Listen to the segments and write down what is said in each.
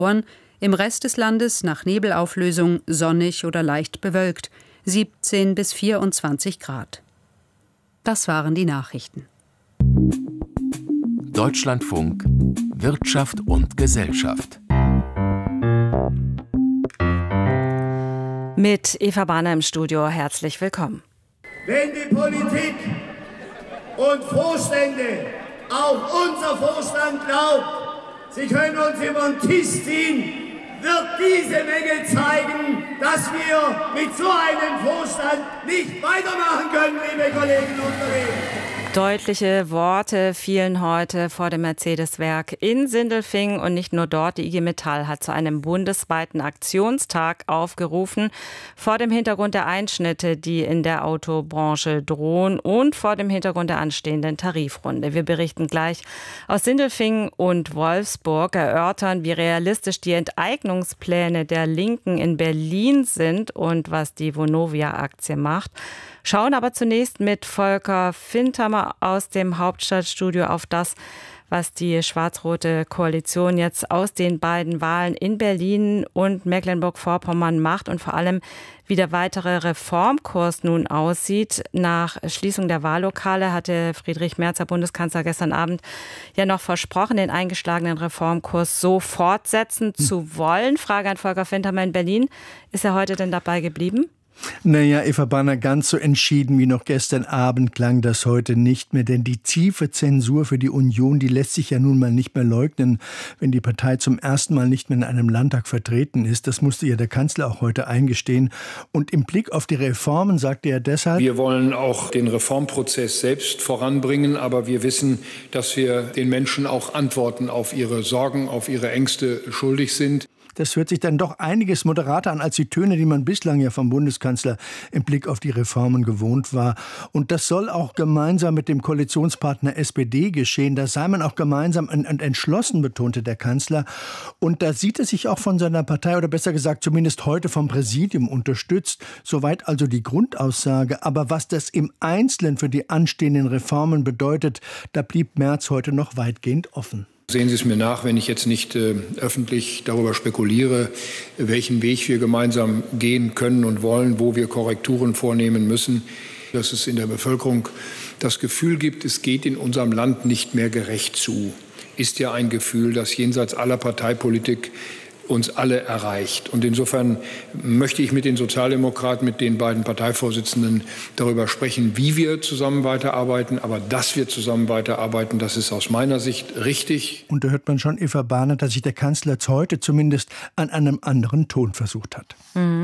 Im Rest des Landes nach Nebelauflösung sonnig oder leicht bewölkt, 17 bis 24 Grad. Das waren die Nachrichten. Deutschlandfunk Wirtschaft und Gesellschaft. Mit Eva Bahner im Studio, herzlich willkommen. Wenn die Politik und Vorstände, auch unser Vorstand glaubt, sie können uns über den Tisch ziehen, wird diese Menge zeigen, dass wir mit so einem Vorstand nicht weitermachen können, liebe Kolleginnen und Kollegen. Deutliche Worte fielen heute vor dem Mercedes-Werk in Sindelfingen und nicht nur dort. Die IG Metall hat zu einem bundesweiten Aktionstag aufgerufen, vor dem Hintergrund der Einschnitte, die in der Autobranche drohen und vor dem Hintergrund der anstehenden Tarifrunde. Wir berichten gleich aus Sindelfingen und Wolfsburg, erörtern, wie realistisch die Enteignungspläne der Linken in Berlin sind und was die Vonovia-Aktie macht. Schauen aber zunächst mit Volker Fintermer aus dem Hauptstadtstudio auf das, was die schwarz-rote Koalition jetzt aus den beiden Wahlen in Berlin und Mecklenburg-Vorpommern macht und vor allem, wie der weitere Reformkurs nun aussieht. Nach Schließung der Wahllokale hatte Friedrich Merz, der Bundeskanzler, gestern Abend ja noch versprochen, den eingeschlagenen Reformkurs so fortsetzen zu wollen. Frage an Volker Fintermer in Berlin. Ist er heute denn dabei geblieben? Naja, Eva Bahner, ganz so entschieden wie noch gestern Abend klang das heute nicht mehr. Denn die tiefe Zensur für die Union, die lässt sich ja nun mal nicht mehr leugnen, wenn die Partei zum ersten Mal nicht mehr in einem Landtag vertreten ist. Das musste ja der Kanzler auch heute eingestehen. Und im Blick auf die Reformen sagte er deshalb: Wir wollen auch den Reformprozess selbst voranbringen, aber wir wissen, dass wir den Menschen auch Antworten auf ihre Sorgen, auf ihre Ängste schuldig sind. Das hört sich dann doch einiges moderater an als die Töne, die man bislang ja vom Bundeskanzler im Blick auf die Reformen gewohnt war. Und das soll auch gemeinsam mit dem Koalitionspartner SPD geschehen. Da sei man auch gemeinsam und entschlossen, betonte der Kanzler. Und da sieht er sich auch von seiner Partei, oder besser gesagt zumindest heute vom Präsidium, unterstützt. Soweit also die Grundaussage. Aber was das im Einzelnen für die anstehenden Reformen bedeutet, da blieb Merz heute noch weitgehend offen. Sehen Sie es mir nach, wenn ich jetzt nicht öffentlich darüber spekuliere, welchen Weg wir gemeinsam gehen können und wollen, wo wir Korrekturen vornehmen müssen, dass es in der Bevölkerung das Gefühl gibt, es geht in unserem Land nicht mehr gerecht zu. Ist ja ein Gefühl, das jenseits aller Parteipolitik uns alle erreicht. Und insofern möchte ich mit den Sozialdemokraten, mit den beiden Parteivorsitzenden darüber sprechen, wie wir zusammen weiterarbeiten. Aber dass wir zusammen weiterarbeiten, das ist aus meiner Sicht richtig. Und da hört man schon, Eva Bahner, dass sich der Kanzler heute zumindest an einem anderen Ton versucht hat.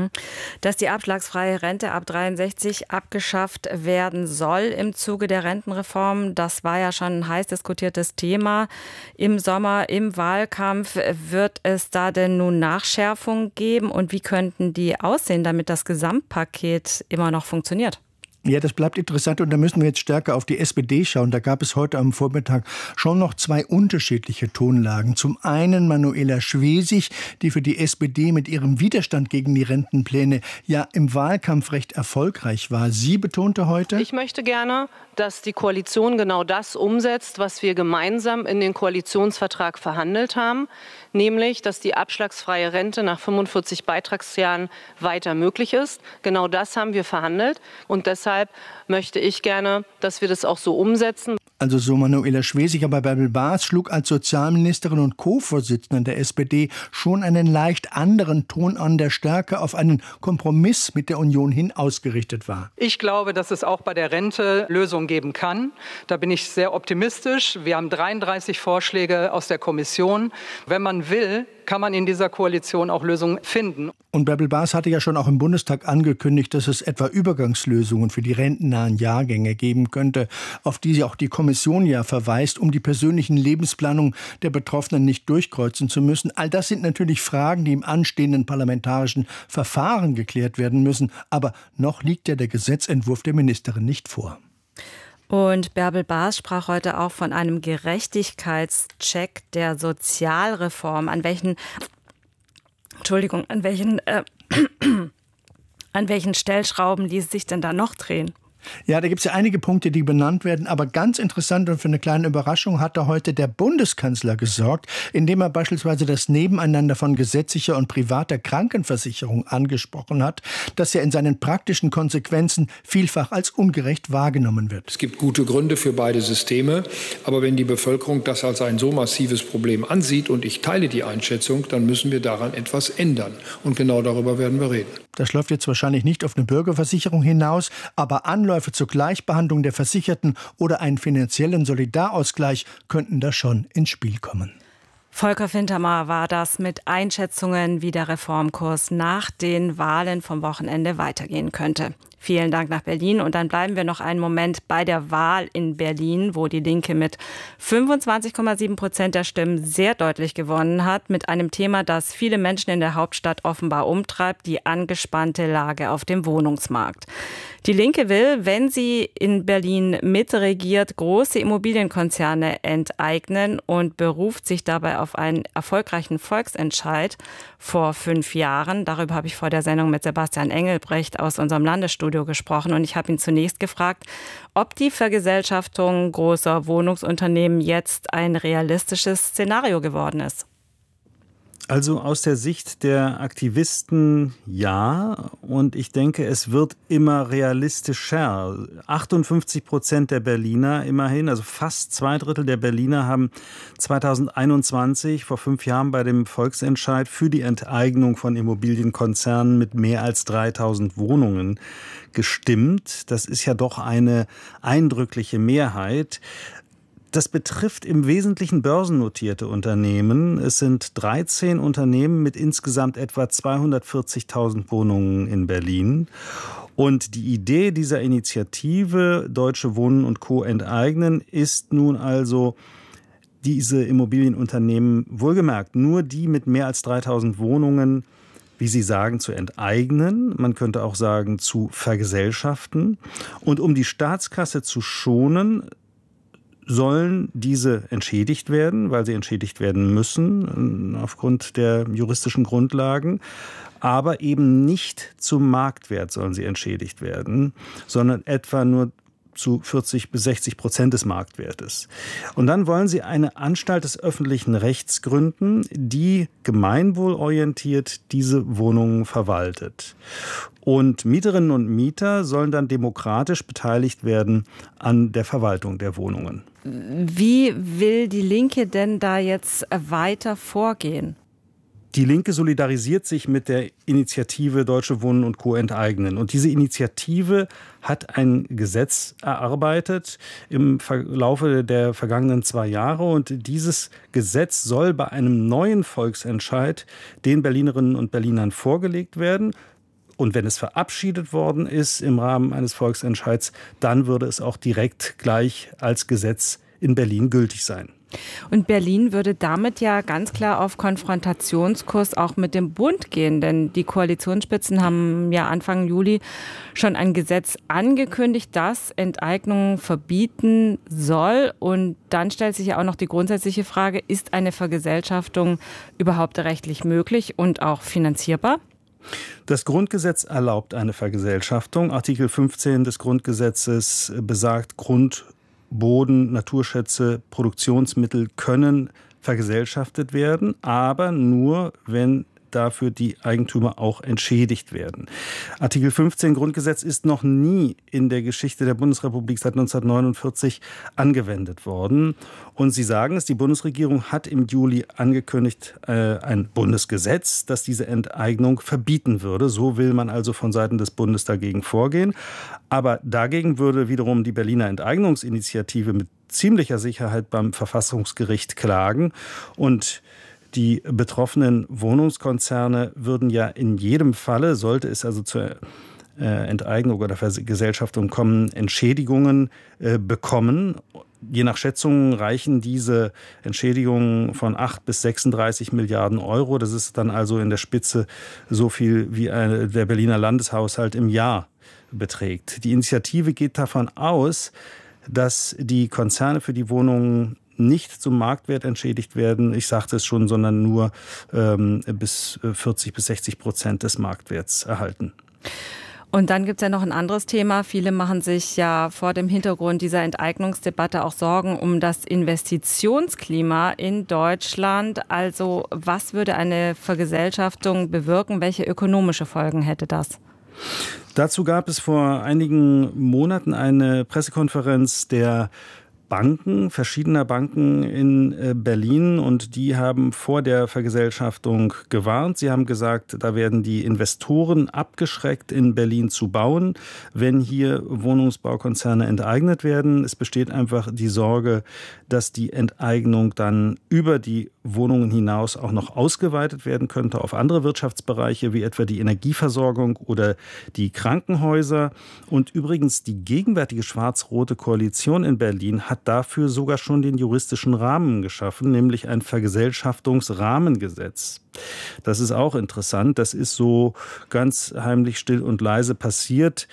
Dass die abschlagsfreie Rente ab 63 abgeschafft werden soll im Zuge der Rentenreform, das war ja schon ein heiß diskutiertes Thema im Sommer, im Wahlkampf. Wird es da denn nun Nachschärfungen geben und wie könnten die aussehen, damit das Gesamtpaket immer noch funktioniert? Ja, das bleibt interessant und da müssen wir jetzt stärker auf die SPD schauen. Da gab es heute am Vormittag schon noch zwei unterschiedliche Tonlagen. Zum einen Manuela Schwesig, die für die SPD mit ihrem Widerstand gegen die Rentenpläne ja im Wahlkampf recht erfolgreich war. Sie betonte heute: Ich möchte gerne, dass die Koalition genau das umsetzt, was wir gemeinsam in den Koalitionsvertrag verhandelt haben, nämlich, dass die abschlagsfreie Rente nach 45 Beitragsjahren weiter möglich ist. Genau das haben wir verhandelt und deshalb möchte ich gerne, dass wir das auch so umsetzen. Also so Manuela Schwesig, aber Bärbel Baas schlug als Sozialministerin und Co-Vorsitzende der SPD schon einen leicht anderen Ton an, der stärker auf einen Kompromiss mit der Union hin ausgerichtet war. Ich glaube, dass es auch bei der Rente Lösungen geben kann. Da bin ich sehr optimistisch. Wir haben 33 Vorschläge aus der Kommission. Wenn man will, kann man in dieser Koalition auch Lösungen finden. Und Bärbel Baas hatte ja schon auch im Bundestag angekündigt, dass es etwa Übergangslösungen für die rentennahen Jahrgänge geben könnte, auf die auch die Kommission ja verweist, um die persönlichen Lebensplanungen der Betroffenen nicht durchkreuzen zu müssen. All das sind natürlich Fragen, die im anstehenden parlamentarischen Verfahren geklärt werden müssen. Aber noch liegt ja der Gesetzentwurf der Ministerin nicht vor. Und Bärbel Baas sprach heute auch von einem Gerechtigkeitscheck der Sozialreform. An welchen Stellschrauben ließ sich denn da noch drehen? Ja, da gibt es ja einige Punkte, die benannt werden, aber ganz interessant und für eine kleine Überraschung hat da heute der Bundeskanzler gesorgt, indem er beispielsweise das Nebeneinander von gesetzlicher und privater Krankenversicherung angesprochen hat, das ja in seinen praktischen Konsequenzen vielfach als ungerecht wahrgenommen wird. Es gibt gute Gründe für beide Systeme, aber wenn die Bevölkerung das als ein so massives Problem ansieht, und ich teile die Einschätzung, dann müssen wir daran etwas ändern. Und genau darüber werden wir reden. Das läuft jetzt wahrscheinlich nicht auf eine Bürgerversicherung hinaus, aber Anläufe zur Gleichbehandlung der Versicherten oder einen finanziellen Solidarausgleich könnten da schon ins Spiel kommen. Volker Fintermer war das mit Einschätzungen, wie der Reformkurs nach den Wahlen vom Wochenende weitergehen könnte. Vielen Dank nach Berlin. Und dann bleiben wir noch einen Moment bei der Wahl in Berlin, wo die Linke mit 25,7% der Stimmen sehr deutlich gewonnen hat, mit einem Thema, das viele Menschen in der Hauptstadt offenbar umtreibt, die angespannte Lage auf dem Wohnungsmarkt. Die Linke will, wenn sie in Berlin mitregiert, große Immobilienkonzerne enteignen und beruft sich dabei auf einen erfolgreichen Volksentscheid vor 5 Jahren. Darüber habe ich vor der Sendung mit Sebastian Engelbrecht aus unserem Landesstudio gesprochen und ich habe ihn zunächst gefragt, ob die Vergesellschaftung großer Wohnungsunternehmen jetzt ein realistisches Szenario geworden ist. Also aus der Sicht der Aktivisten ja, und ich denke, es wird immer realistischer. 58% der Berliner immerhin, also fast 2/3 der Berliner haben 2021, vor 5 Jahren, bei dem Volksentscheid für die Enteignung von Immobilienkonzernen mit mehr als 3000 Wohnungen gestimmt. Das ist ja doch eine eindrückliche Mehrheit. Das betrifft im Wesentlichen börsennotierte Unternehmen. Es sind 13 Unternehmen mit insgesamt etwa 240.000 Wohnungen in Berlin. Und die Idee dieser Initiative Deutsche Wohnen und Co. enteignen ist nun also, diese Immobilienunternehmen, wohlgemerkt nur die mit mehr als 3.000 Wohnungen, wie Sie sagen, zu enteignen. Man könnte auch sagen, zu vergesellschaften. Und um die Staatskasse zu schonen, sollen diese entschädigt werden, weil sie entschädigt werden müssen aufgrund der juristischen Grundlagen. Aber eben nicht zum Marktwert sollen sie entschädigt werden, sondern etwa nur zu 40-60% des Marktwertes. Und dann wollen sie eine Anstalt des öffentlichen Rechts gründen, die gemeinwohlorientiert diese Wohnungen verwaltet. Und Mieterinnen und Mieter sollen dann demokratisch beteiligt werden an der Verwaltung der Wohnungen. Wie will die Linke denn da jetzt weiter vorgehen? Die Linke solidarisiert sich mit der Initiative Deutsche Wohnen und Co. enteignen. Und diese Initiative hat ein Gesetz erarbeitet im Laufe der vergangenen 2 Jahre. Und dieses Gesetz soll bei einem neuen Volksentscheid den Berlinerinnen und Berlinern vorgelegt werden. Und wenn es verabschiedet worden ist im Rahmen eines Volksentscheids, dann würde es auch direkt gleich als Gesetz in Berlin gültig sein. Und Berlin würde damit ja ganz klar auf Konfrontationskurs auch mit dem Bund gehen, denn die Koalitionsspitzen haben ja Anfang Juli schon ein Gesetz angekündigt, das Enteignungen verbieten soll. Und dann stellt sich ja auch noch die grundsätzliche Frage, ist eine Vergesellschaftung überhaupt rechtlich möglich und auch finanzierbar? Das Grundgesetz erlaubt eine Vergesellschaftung. Artikel 15 des Grundgesetzes besagt, Grund, Boden, Naturschätze, Produktionsmittel können vergesellschaftet werden, aber nur, wenn dafür die Eigentümer auch entschädigt werden. Artikel 15 Grundgesetz ist noch nie in der Geschichte der Bundesrepublik seit 1949 angewendet worden. Und Sie sagen es, die Bundesregierung hat im Juli angekündigt, ein Bundesgesetz, das diese Enteignung verbieten würde. So will man also von Seiten des Bundes dagegen vorgehen. Aber dagegen würde wiederum die Berliner Enteignungsinitiative mit ziemlicher Sicherheit beim Verfassungsgericht klagen. Und die betroffenen Wohnungskonzerne würden ja in jedem Falle, sollte es also zur Enteignung oder Vergesellschaftung kommen, Entschädigungen bekommen. Je nach Schätzungen reichen diese Entschädigungen von 8 bis 36 Milliarden Euro. Das ist dann also in der Spitze so viel, wie der Berliner Landeshaushalt im Jahr beträgt. Die Initiative geht davon aus, dass die Konzerne für die Wohnungen nicht zum Marktwert entschädigt werden, ich sagte es schon, sondern nur bis 40 bis 60% des Marktwerts erhalten. Und dann gibt es ja noch ein anderes Thema. Viele machen sich ja vor dem Hintergrund dieser Enteignungsdebatte auch Sorgen um das Investitionsklima in Deutschland. Also was würde eine Vergesellschaftung bewirken? Welche ökonomische Folgen hätte das? Dazu gab es vor einigen Monaten eine Pressekonferenz der Banken, verschiedener Banken in Berlin, und die haben vor der Vergesellschaftung gewarnt. Sie haben gesagt, da werden die Investoren abgeschreckt, in Berlin zu bauen, wenn hier Wohnungsbaukonzerne enteignet werden. Es besteht einfach die Sorge, dass die Enteignung dann über die Wohnungen hinaus auch noch ausgeweitet werden könnte auf andere Wirtschaftsbereiche, wie etwa die Energieversorgung oder die Krankenhäuser. Und übrigens, die gegenwärtige schwarz-rote Koalition in Berlin hat dafür sogar schon den juristischen Rahmen geschaffen, nämlich ein Vergesellschaftungsrahmengesetz. Das ist auch interessant. Das ist so ganz heimlich, still und leise passiert.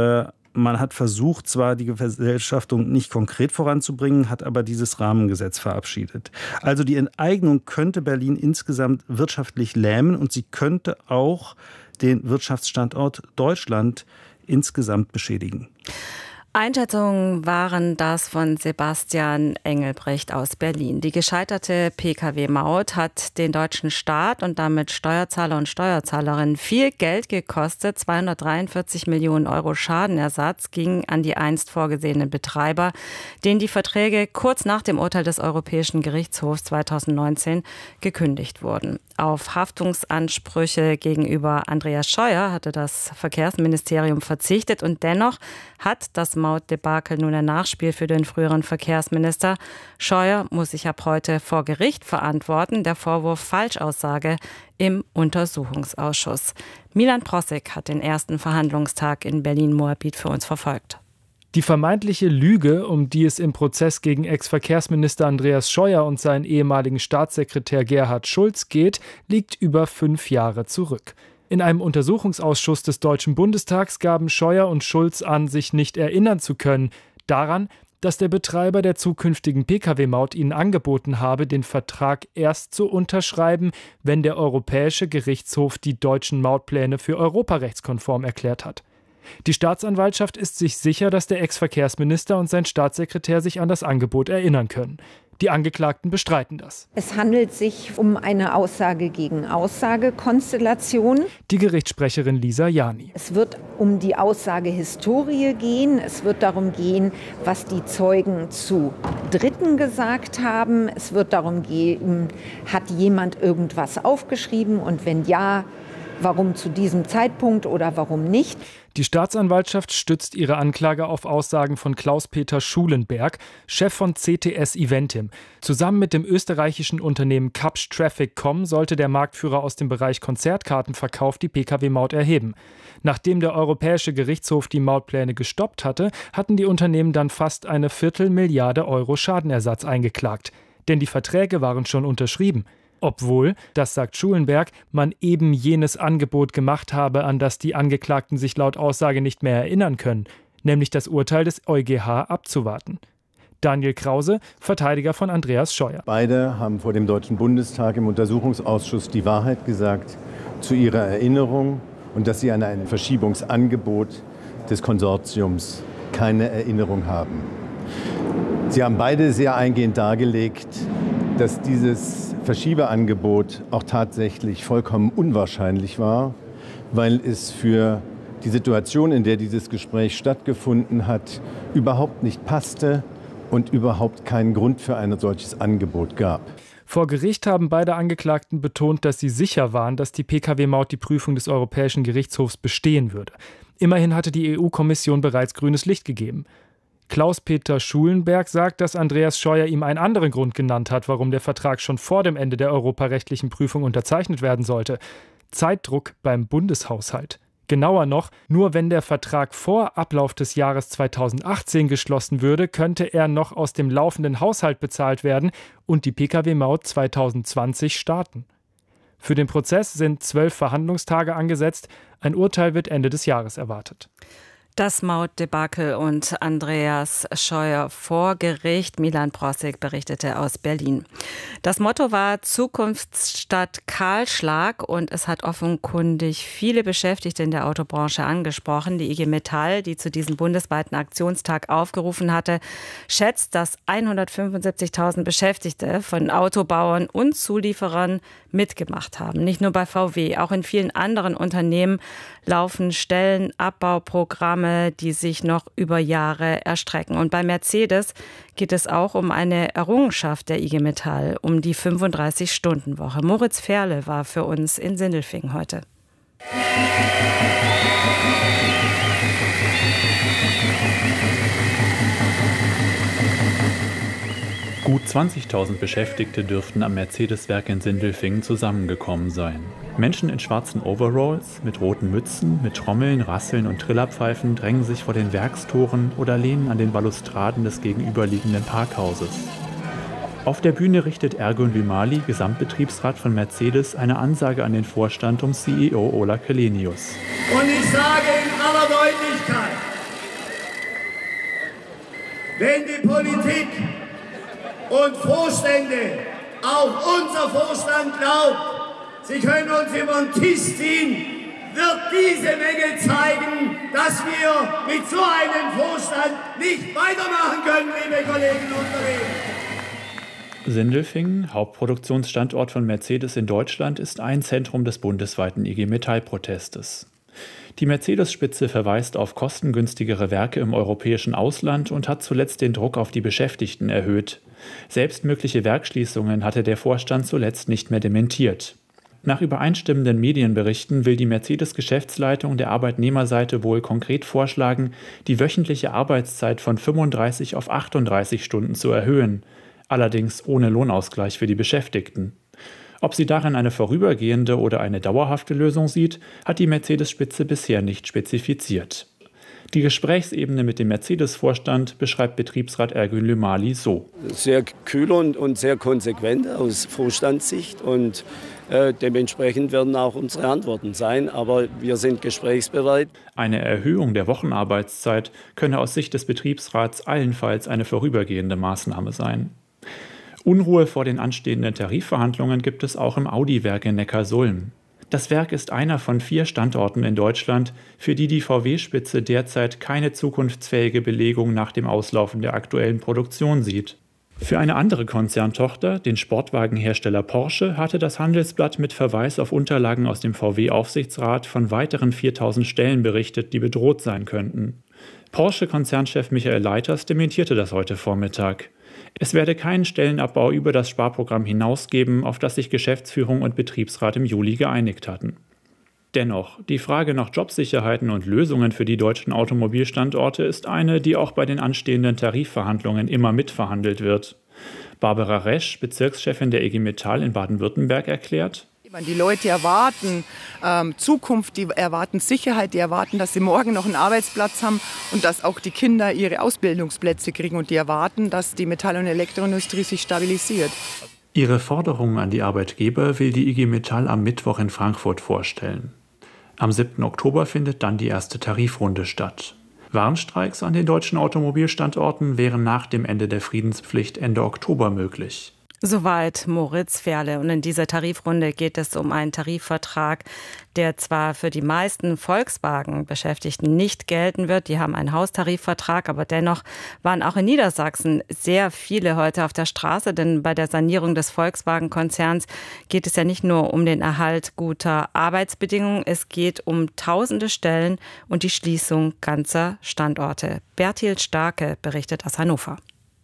Man hat versucht, zwar die Vergesellschaftung nicht konkret voranzubringen, hat aber dieses Rahmengesetz verabschiedet. Also die Enteignung könnte Berlin insgesamt wirtschaftlich lähmen und sie könnte auch den Wirtschaftsstandort Deutschland insgesamt beschädigen. Einschätzungen waren das von Sebastian Engelbrecht aus Berlin. Die gescheiterte Pkw-Maut hat den deutschen Staat und damit Steuerzahler und Steuerzahlerinnen viel Geld gekostet. 243 Millionen Euro Schadenersatz ging an die einst vorgesehenen Betreiber, denen die Verträge kurz nach dem Urteil des Europäischen Gerichtshofs 2019 gekündigt wurden. Auf Haftungsansprüche gegenüber Andreas Scheuer hatte das Verkehrsministerium verzichtet und dennoch hat das Mautdebakel nun ein Nachspiel für den früheren Verkehrsminister. Scheuer muss sich ab heute vor Gericht verantworten. Der Vorwurf Falschaussage im Untersuchungsausschuss. Milan Prossek hat den ersten Verhandlungstag in Berlin-Moabit für uns verfolgt. Die vermeintliche Lüge, um die es im Prozess gegen Ex-Verkehrsminister Andreas Scheuer und seinen ehemaligen Staatssekretär Gerhard Schulz geht, liegt über 5 Jahre zurück. In einem Untersuchungsausschuss des Deutschen Bundestags gaben Scheuer und Schulz an, sich nicht erinnern zu können, daran, dass der Betreiber der zukünftigen Pkw-Maut ihnen angeboten habe, den Vertrag erst zu unterschreiben, wenn der Europäische Gerichtshof die deutschen Mautpläne für europarechtskonform erklärt hat. Die Staatsanwaltschaft ist sich sicher, dass der Ex-Verkehrsminister und sein Staatssekretär sich an das Angebot erinnern können. Die Angeklagten bestreiten das. Es handelt sich um eine Aussage gegen Aussage-Konstellation. Die Gerichtssprecherin Lisa Jani. Es wird um die Aussagehistorie gehen. Es wird darum gehen, was die Zeugen zu Dritten gesagt haben. Es wird darum gehen, hat jemand irgendwas aufgeschrieben und wenn ja, warum zu diesem Zeitpunkt oder warum nicht? Die Staatsanwaltschaft stützt ihre Anklage auf Aussagen von Klaus-Peter Schulenberg, Chef von CTS Eventim. Zusammen mit dem österreichischen Unternehmen Kapsch Traffic.com sollte der Marktführer aus dem Bereich Konzertkartenverkauf die Pkw-Maut erheben. Nachdem der Europäische Gerichtshof die Mautpläne gestoppt hatte, hatten die Unternehmen dann fast 250 Millionen Euro Schadenersatz eingeklagt. Denn die Verträge waren schon unterschrieben. Obwohl, das sagt Schulenberg, man eben jenes Angebot gemacht habe, an das die Angeklagten sich laut Aussage nicht mehr erinnern können, nämlich das Urteil des EuGH abzuwarten. Daniel Krause, Verteidiger von Andreas Scheuer. Beide haben vor dem Deutschen Bundestag im Untersuchungsausschuss die Wahrheit gesagt zu ihrer Erinnerung und dass sie an ein Verschiebungsangebot des Konsortiums keine Erinnerung haben. Sie haben beide sehr eingehend dargelegt, dass dieses Verschiebeangebot auch tatsächlich vollkommen unwahrscheinlich war, weil es für die Situation, in der dieses Gespräch stattgefunden hat, überhaupt nicht passte und überhaupt keinen Grund für ein solches Angebot gab. Vor Gericht haben beide Angeklagten betont, dass sie sicher waren, dass die Pkw-Maut die Prüfung des Europäischen Gerichtshofs bestehen würde. Immerhin hatte die EU-Kommission bereits grünes Licht gegeben. Klaus-Peter Schulenberg sagt, dass Andreas Scheuer ihm einen anderen Grund genannt hat, warum der Vertrag schon vor dem Ende der europarechtlichen Prüfung unterzeichnet werden sollte. Zeitdruck beim Bundeshaushalt. Genauer noch, nur wenn der Vertrag vor Ablauf des Jahres 2018 geschlossen würde, könnte er noch aus dem laufenden Haushalt bezahlt werden und die Pkw-Maut 2020 starten. Für den Prozess sind 12 Verhandlungstage angesetzt. Ein Urteil wird Ende des Jahres erwartet. Das Mautdebakel und Andreas Scheuer vor Gericht. Milan Brossig berichtete aus Berlin. Das Motto war Zukunftsstadt Kahlschlag und es hat offenkundig viele Beschäftigte in der Autobranche angesprochen. Die IG Metall, die zu diesem bundesweiten Aktionstag aufgerufen hatte, schätzt, dass 175.000 Beschäftigte von Autobauern und Zulieferern mitgemacht haben. Nicht nur bei VW, auch in vielen anderen Unternehmen laufen Stellenabbauprogramme, die sich noch über Jahre erstrecken. Und bei Mercedes geht es auch um eine Errungenschaft der IG Metall, um die 35-Stunden-Woche. Moritz Ferle war für uns in Sindelfingen heute. Gut 20.000 Beschäftigte dürften am Mercedes-Werk in Sindelfingen zusammengekommen sein. Menschen in schwarzen Overalls, mit roten Mützen, mit Trommeln, Rasseln und Trillerpfeifen drängen sich vor den Werkstoren oder lehnen an den Balustraden des gegenüberliegenden Parkhauses. Auf der Bühne richtet Ergun Lümali, Gesamtbetriebsrat von Mercedes, eine Ansage an den Vorstand um CEO Ola Källenius. Und ich sage in aller Deutlichkeit, wenn die Politik und Vorstände, auch unser Vorstand glaubt, sie können uns über den Tisch ziehen, wird diese Menge zeigen, dass wir mit so einem Vorstand nicht weitermachen können, liebe Kolleginnen und Kollegen. Sindelfingen, Hauptproduktionsstandort von Mercedes in Deutschland, ist ein Zentrum des bundesweiten IG Metall-Protestes. Die Mercedes-Spitze verweist auf kostengünstigere Werke im europäischen Ausland und hat zuletzt den Druck auf die Beschäftigten erhöht. Selbst mögliche Werksschließungen hatte der Vorstand zuletzt nicht mehr dementiert. Nach übereinstimmenden Medienberichten will die Mercedes-Geschäftsleitung der Arbeitnehmerseite wohl konkret vorschlagen, die wöchentliche Arbeitszeit von 35 auf 38 Stunden zu erhöhen, allerdings ohne Lohnausgleich für die Beschäftigten. Ob sie darin eine vorübergehende oder eine dauerhafte Lösung sieht, hat die Mercedes-Spitze bisher nicht spezifiziert. Die Gesprächsebene mit dem Mercedes-Vorstand beschreibt Betriebsrat Ergun Lümali so. Sehr kühl und sehr konsequent aus Vorstandssicht und dementsprechend werden auch unsere Antworten sein, aber wir sind gesprächsbereit. Eine Erhöhung der Wochenarbeitszeit könne aus Sicht des Betriebsrats allenfalls eine vorübergehende Maßnahme sein. Unruhe vor den anstehenden Tarifverhandlungen gibt es auch im Audi-Werk in Neckarsulm. Das Werk ist einer von 4 Standorten in Deutschland, für die die VW-Spitze derzeit keine zukunftsfähige Belegung nach dem Auslaufen der aktuellen Produktion sieht. Für eine andere Konzerntochter, den Sportwagenhersteller Porsche, hatte das Handelsblatt mit Verweis auf Unterlagen aus dem VW-Aufsichtsrat von weiteren 4.000 Stellen berichtet, die bedroht sein könnten. Porsche-Konzernchef Michael Leiters dementierte das heute Vormittag. Es werde keinen Stellenabbau über das Sparprogramm hinaus geben, auf das sich Geschäftsführung und Betriebsrat im Juli geeinigt hatten. Dennoch, die Frage nach Jobsicherheiten und Lösungen für die deutschen Automobilstandorte ist eine, die auch bei den anstehenden Tarifverhandlungen immer mitverhandelt wird. Barbara Resch, Bezirkschefin der IG Metall in Baden-Württemberg, erklärt: Die Leute erwarten Zukunft, die erwarten Sicherheit, die erwarten, dass sie morgen noch einen Arbeitsplatz haben und dass auch die Kinder ihre Ausbildungsplätze kriegen und die erwarten, dass die Metall- und Elektroindustrie sich stabilisiert. Ihre Forderungen an die Arbeitgeber will die IG Metall am Mittwoch in Frankfurt vorstellen. Am 7. Oktober findet dann die erste Tarifrunde statt. Warnstreiks an den deutschen Automobilstandorten wären nach dem Ende der Friedenspflicht Ende Oktober möglich. Soweit Moritz Ferle. Und in dieser Tarifrunde geht es um einen Tarifvertrag, der zwar für die meisten Volkswagen-Beschäftigten nicht gelten wird. Die haben einen Haustarifvertrag, aber dennoch waren auch in Niedersachsen sehr viele heute auf der Straße. Denn bei der Sanierung des Volkswagen-Konzerns geht es ja nicht nur um den Erhalt guter Arbeitsbedingungen. Es geht um tausende Stellen und die Schließung ganzer Standorte. Berthild Starke berichtet aus Hannover.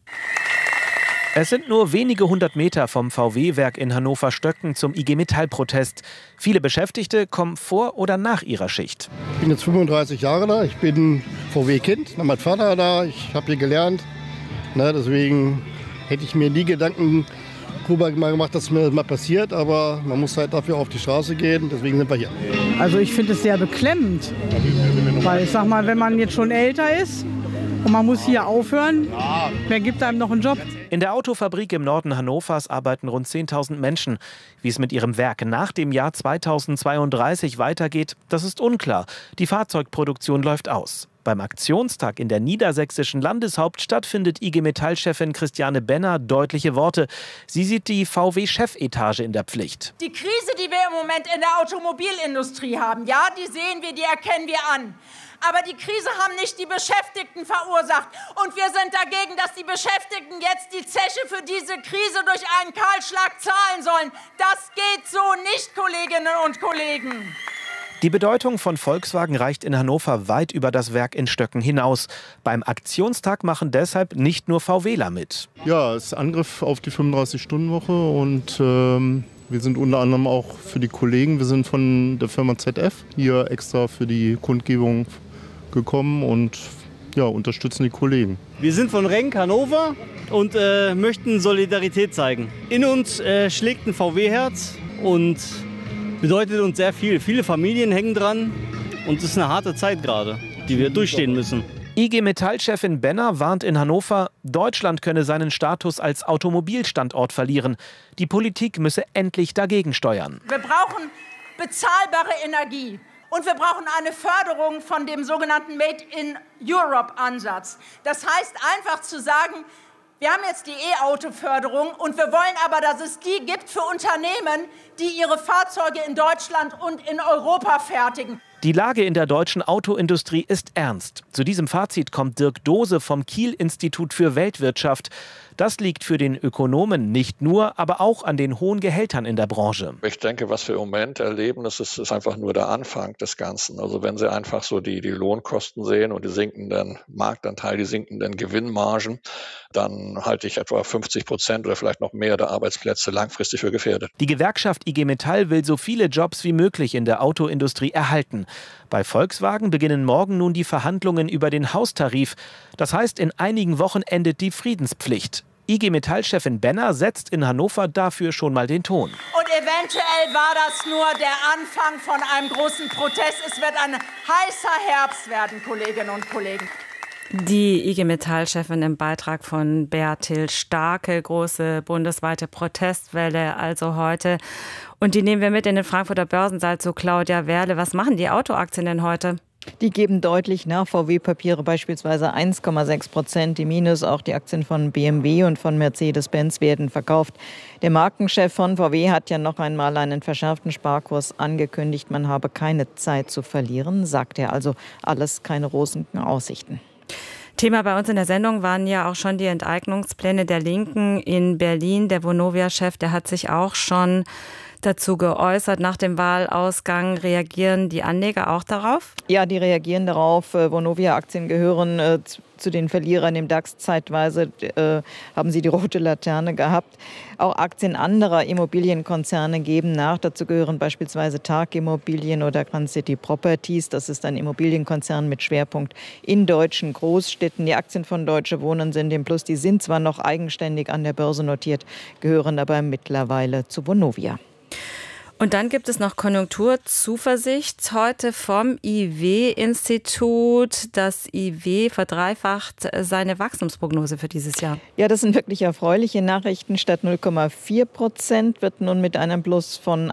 Es sind nur wenige 100 Meter vom VW-Werk in Hannover-Stöcken zum IG Metall-Protest. Viele Beschäftigte kommen vor oder nach ihrer Schicht. Ich bin jetzt 35 Jahre da, ich bin VW-Kind, mein Vater da, ich habe hier gelernt. Deswegen hätte ich mir nie Gedanken darüber gemacht, dass mir das mal passiert, aber man muss halt dafür auf die Straße gehen, deswegen sind wir hier. Also ich finde es sehr beklemmend, weil ich sag mal, wenn man jetzt schon älter ist, Und man muss hier aufhören. Wer gibt einem noch einen Job? In der Autofabrik im Norden Hannovers arbeiten rund 10.000 Menschen. Wie es mit ihrem Werk nach dem Jahr 2032 weitergeht, das ist unklar. Die Fahrzeugproduktion läuft aus. Beim Aktionstag in der niedersächsischen Landeshauptstadt findet IG Metall-Chefin Christiane Benner deutliche Worte. Sie sieht die VW-Chefetage in der Pflicht. Die Krise, die wir im Moment in der Automobilindustrie haben, ja, die sehen wir, die erkennen wir an. Aber die Krise haben nicht die Beschäftigten verursacht. Und wir sind dagegen, dass die Beschäftigten jetzt die Zeche für diese Krise durch einen Kahlschlag zahlen sollen. Das geht so nicht, Kolleginnen und Kollegen. Die Bedeutung von Volkswagen reicht in Hannover weit über das Werk in Stöcken hinaus. Beim Aktionstag machen deshalb nicht nur VWler mit. Ja, es ist Angriff auf die 35-Stunden-Woche und wir sind unter anderem auch für die Kollegen, wir sind von der Firma ZF hier extra für die Kundgebung gekommen und ja, unterstützen die Kollegen. Wir sind von Renk Hannover und möchten Solidarität zeigen. In uns schlägt ein VW-Herz und bedeutet uns sehr viel. Viele Familien hängen dran und es ist eine harte Zeit gerade, die wir durchstehen müssen. IG Metall-Chefin Benner warnt in Hannover, Deutschland könne seinen Status als Automobilstandort verlieren. Die Politik müsse endlich dagegen steuern. Wir brauchen bezahlbare Energie. Und wir brauchen eine Förderung von dem sogenannten Made-in-Europe-Ansatz. Das heißt einfach zu sagen, wir haben jetzt die E-Auto-Förderung und wir wollen aber, dass es die gibt für Unternehmen, die ihre Fahrzeuge in Deutschland und in Europa fertigen. Die Lage in der deutschen Autoindustrie ist ernst. Zu diesem Fazit kommt Dirk Dose vom Kiel-Institut für Weltwirtschaft. Das liegt für den Ökonomen nicht nur, aber auch an den hohen Gehältern in der Branche. Ich denke, was wir im Moment erleben, das ist einfach nur der Anfang des Ganzen. Also wenn Sie einfach so die Lohnkosten sehen und die sinkenden Marktanteile, die sinkenden Gewinnmargen, dann halte ich etwa 50% oder vielleicht noch mehr der Arbeitsplätze langfristig für gefährdet. Die Gewerkschaft IG Metall will so viele Jobs wie möglich in der Autoindustrie erhalten. Bei Volkswagen beginnen morgen nun die Verhandlungen über den Haustarif. Das heißt, in einigen Wochen endet die Friedenspflicht. IG Metall-Chefin Benner setzt in Hannover dafür schon mal den Ton. Und eventuell war das nur der Anfang von einem großen Protest. Es wird ein heißer Herbst werden, Kolleginnen und Kollegen. Die IG Metall-Chefin im Beitrag von Bertil Starke, große bundesweite Protestwelle also heute. Und die nehmen wir mit in den Frankfurter Börsensaal zu Claudia Werle. Was machen die Autoaktien denn heute? Die geben deutlich nach. VW-Papiere beispielsweise 1,6% die Minus. Auch die Aktien von BMW und von Mercedes-Benz werden verkauft. Der Markenchef von VW hat ja noch einmal einen verschärften Sparkurs angekündigt. Man habe keine Zeit zu verlieren, sagt er. Also alles keine rosigen Aussichten. Thema bei uns in der Sendung waren ja auch schon die Enteignungspläne der Linken in Berlin. Der Vonovia-Chef, der hat sich auch schon dazu geäußert. Nach dem Wahlausgang reagieren die Anleger auch darauf? Ja, die reagieren darauf. Vonovia-Aktien gehören zu den Verlierern im DAX. Zeitweise haben sie die rote Laterne gehabt. Auch Aktien anderer Immobilienkonzerne geben nach. Dazu gehören beispielsweise Tag Immobilien oder Grand City Properties. Das ist ein Immobilienkonzern mit Schwerpunkt in deutschen Großstädten. Die Aktien von Deutsche Wohnen sind im Plus. Die sind zwar noch eigenständig an der Börse notiert, gehören aber mittlerweile zu Vonovia. Und dann gibt es noch Konjunkturzuversicht heute vom IW-Institut. Das IW verdreifacht seine Wachstumsprognose für dieses Jahr. Ja, das sind wirklich erfreuliche Nachrichten. Statt 0,4% wird nun mit einem Plus von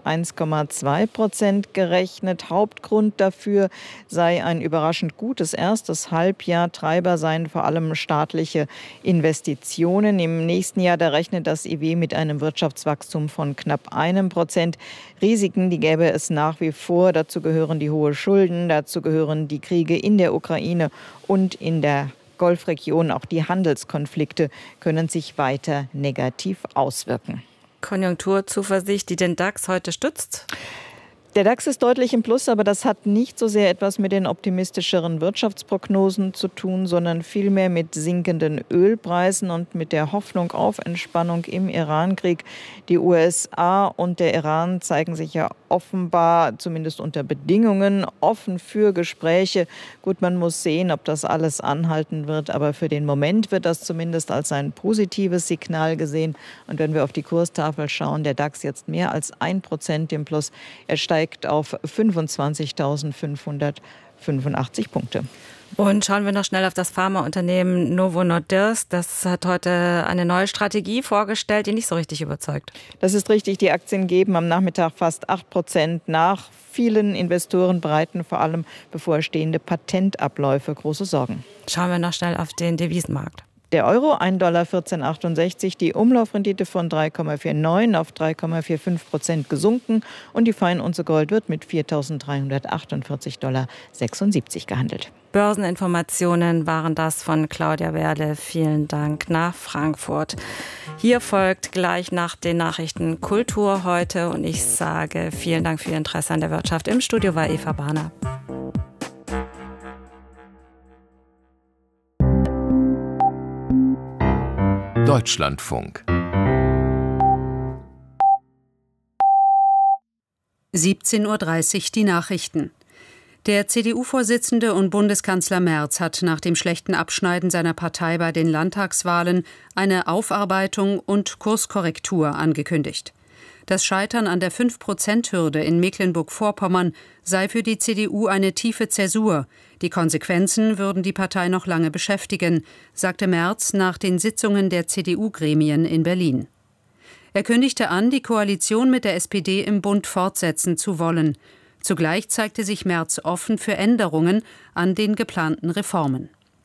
1,2% gerechnet. Hauptgrund dafür sei ein überraschend gutes erstes Halbjahr. Treiber seien vor allem staatliche Investitionen. Im nächsten Jahr, da rechnet das IW mit einem Wirtschaftswachstum von knapp 1%. Risiken, die gäbe es nach wie vor. Dazu gehören die hohen Schulden, dazu gehören die Kriege in der Ukraine und in der Golfregion. Auch die Handelskonflikte können sich weiter negativ auswirken. Konjunkturzuversicht, die den DAX heute stützt? Der DAX ist deutlich im Plus, aber das hat nicht so sehr etwas mit den optimistischeren Wirtschaftsprognosen zu tun, sondern vielmehr mit sinkenden Ölpreisen und mit der Hoffnung auf Entspannung im Irankrieg. Die USA und der Iran zeigen sich ja offenbar, zumindest unter Bedingungen, offen für Gespräche. Gut, man muss sehen, ob das alles anhalten wird, aber für den Moment wird das zumindest als ein positives Signal gesehen. Und wenn wir auf die Kurstafel schauen, der DAX jetzt mehr als 1% im Plus. Er steigt auf 25.585 Punkte. Und schauen wir noch schnell auf das Pharmaunternehmen Novo Nordisk. Das hat heute eine neue Strategie vorgestellt, die nicht so richtig überzeugt. Das ist richtig. Die Aktien geben am Nachmittag fast 8% nach. Vielen Investoren bereiten vor allem bevorstehende Patentabläufe große Sorgen. Schauen wir noch schnell auf den Devisenmarkt. Der Euro 1,1468 $, die Umlaufrendite von 3,49 auf 3,45% gesunken und die Feinunze Gold wird mit $4.348,76 gehandelt. Börseninformationen waren das von Claudia Werle. Vielen Dank nach Frankfurt. Hier folgt gleich nach den Nachrichten Kultur heute und ich sage vielen Dank für Ihr Interesse an der Wirtschaft. Im Studio war Eva Bahner. Deutschlandfunk 17:30 Uhr die Nachrichten. Der CDU-Vorsitzende und Bundeskanzler Merz hat nach dem schlechten Abschneiden seiner Partei bei den Landtagswahlen eine Aufarbeitung und Kurskorrektur angekündigt. Das Scheitern an der 5%-Hürde in Mecklenburg-Vorpommern sei für die CDU eine tiefe Zäsur. Die Konsequenzen würden die Partei noch lange beschäftigen, sagte Merz nach den Sitzungen der CDU-Gremien in Berlin. Er kündigte an, die Koalition mit der SPD im Bund fortsetzen zu wollen. Zugleich zeigte sich Merz offen für Änderungen an den geplanten Reformen.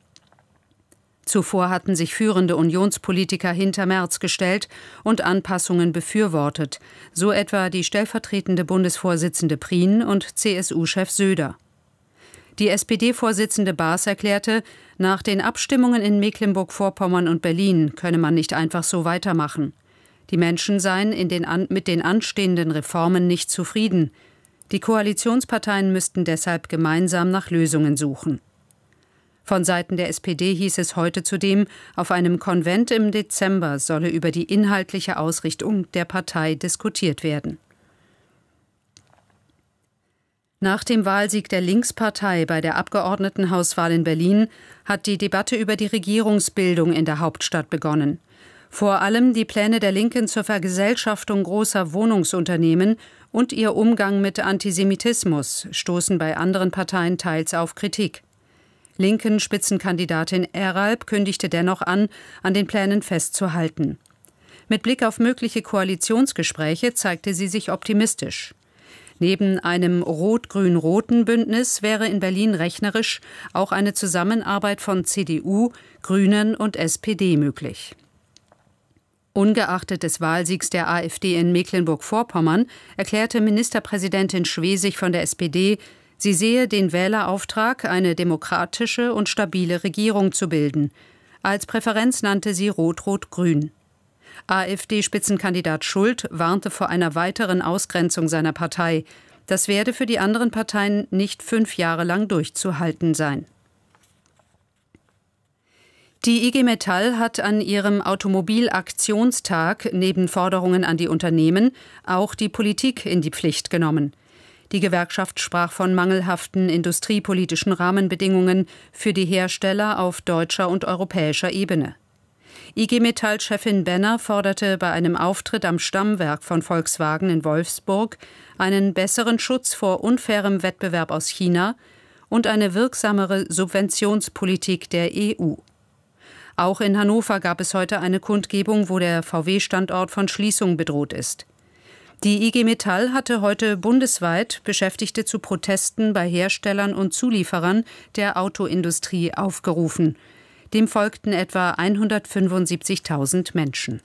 Zuvor hatten sich führende Unionspolitiker hinter Merz gestellt und Anpassungen befürwortet, so etwa die stellvertretende Bundesvorsitzende Prien und CSU-Chef Söder. Die SPD-Vorsitzende Baas erklärte, nach den Abstimmungen in Mecklenburg-Vorpommern und Berlin könne man nicht einfach so weitermachen. Die Menschen seien mit den anstehenden Reformen nicht zufrieden. Die Koalitionsparteien müssten deshalb gemeinsam nach Lösungen suchen. Von Seiten der SPD hieß es heute zudem, auf einem Konvent im Dezember solle über die inhaltliche Ausrichtung der Partei diskutiert werden. Nach dem Wahlsieg der Linkspartei bei der Abgeordnetenhauswahl in Berlin hat die Debatte über die Regierungsbildung in der Hauptstadt begonnen. Vor allem die Pläne der Linken zur Vergesellschaftung großer Wohnungsunternehmen und ihr Umgang mit Antisemitismus stoßen bei anderen Parteien teils auf Kritik. Linken Spitzenkandidatin Eralb kündigte dennoch an den Plänen festzuhalten. Mit Blick auf mögliche Koalitionsgespräche zeigte sie sich optimistisch. Neben einem rot-grün-roten Bündnis wäre in Berlin rechnerisch auch eine Zusammenarbeit von CDU, Grünen und SPD möglich. Ungeachtet des Wahlsiegs der AfD in Mecklenburg-Vorpommern erklärte Ministerpräsidentin Schwesig von der SPD, sie sehe den Wählerauftrag, eine demokratische und stabile Regierung zu bilden. Als Präferenz nannte sie Rot-Rot-Grün. AfD-Spitzenkandidat Schult warnte vor einer weiteren Ausgrenzung seiner Partei. Das werde für die anderen Parteien nicht 5 Jahre lang durchzuhalten sein. Die IG Metall hat an ihrem Automobilaktionstag neben Forderungen an die Unternehmen auch die Politik in die Pflicht genommen. Die Gewerkschaft sprach von mangelhaften industriepolitischen Rahmenbedingungen für die Hersteller auf deutscher und europäischer Ebene. IG Metall-Chefin Benner forderte bei einem Auftritt am Stammwerk von Volkswagen in Wolfsburg einen besseren Schutz vor unfairem Wettbewerb aus China und eine wirksamere Subventionspolitik der EU. Auch in Hannover gab es heute eine Kundgebung, wo der VW-Standort von Schließung bedroht ist. Die IG Metall hatte heute bundesweit Beschäftigte zu Protesten bei Herstellern und Zulieferern der Autoindustrie aufgerufen. Dem folgten etwa 175.000 Menschen.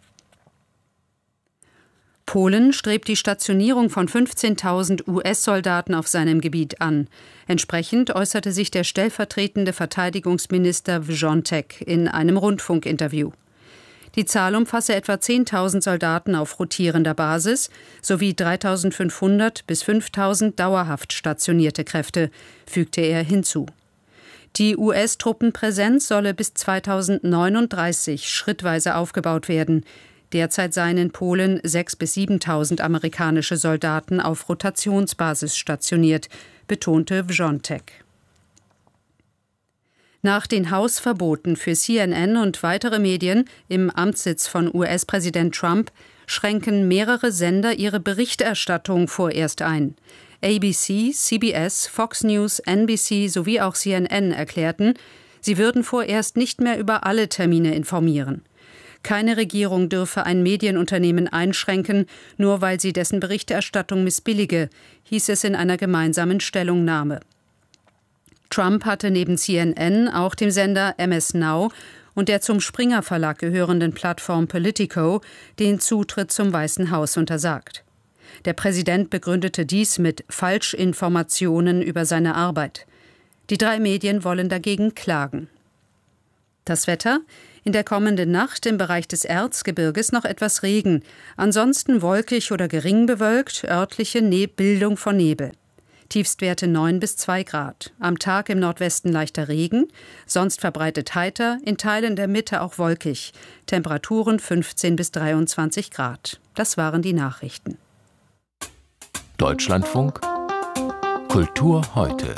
Polen strebt die Stationierung von 15.000 US-Soldaten auf seinem Gebiet an. Entsprechend äußerte sich der stellvertretende Verteidigungsminister Wrzontek in einem Rundfunkinterview. Die Zahl umfasse etwa 10.000 Soldaten auf rotierender Basis sowie 3.500 bis 5.000 dauerhaft stationierte Kräfte, fügte er hinzu. Die US-Truppenpräsenz solle bis 2039 schrittweise aufgebaut werden. Derzeit seien in Polen 6.000 bis 7.000 amerikanische Soldaten auf Rotationsbasis stationiert, betonte Wrzontek. Nach den Hausverboten für CNN und weitere Medien im Amtssitz von US-Präsident Trump schränken mehrere Sender ihre Berichterstattung vorerst ein. ABC, CBS, Fox News, NBC sowie auch CNN erklärten, sie würden vorerst nicht mehr über alle Termine informieren. Keine Regierung dürfe ein Medienunternehmen einschränken, nur weil sie dessen Berichterstattung missbillige, hieß es in einer gemeinsamen Stellungnahme. Trump hatte neben CNN auch dem Sender MS Now und der zum Springer Verlag gehörenden Plattform Politico den Zutritt zum Weißen Haus untersagt. Der Präsident begründete dies mit Falschinformationen über seine Arbeit. Die 3 Medien wollen dagegen klagen. Das Wetter? In der kommenden Nacht im Bereich des Erzgebirges noch etwas Regen, ansonsten wolkig oder gering bewölkt, örtliche Bildung von Nebel. Tiefstwerte 9 bis 2 Grad. Am Tag im Nordwesten leichter Regen, sonst verbreitet heiter, in Teilen der Mitte auch wolkig. Temperaturen 15 bis 23 Grad. Das waren die Nachrichten. Deutschlandfunk Kultur heute.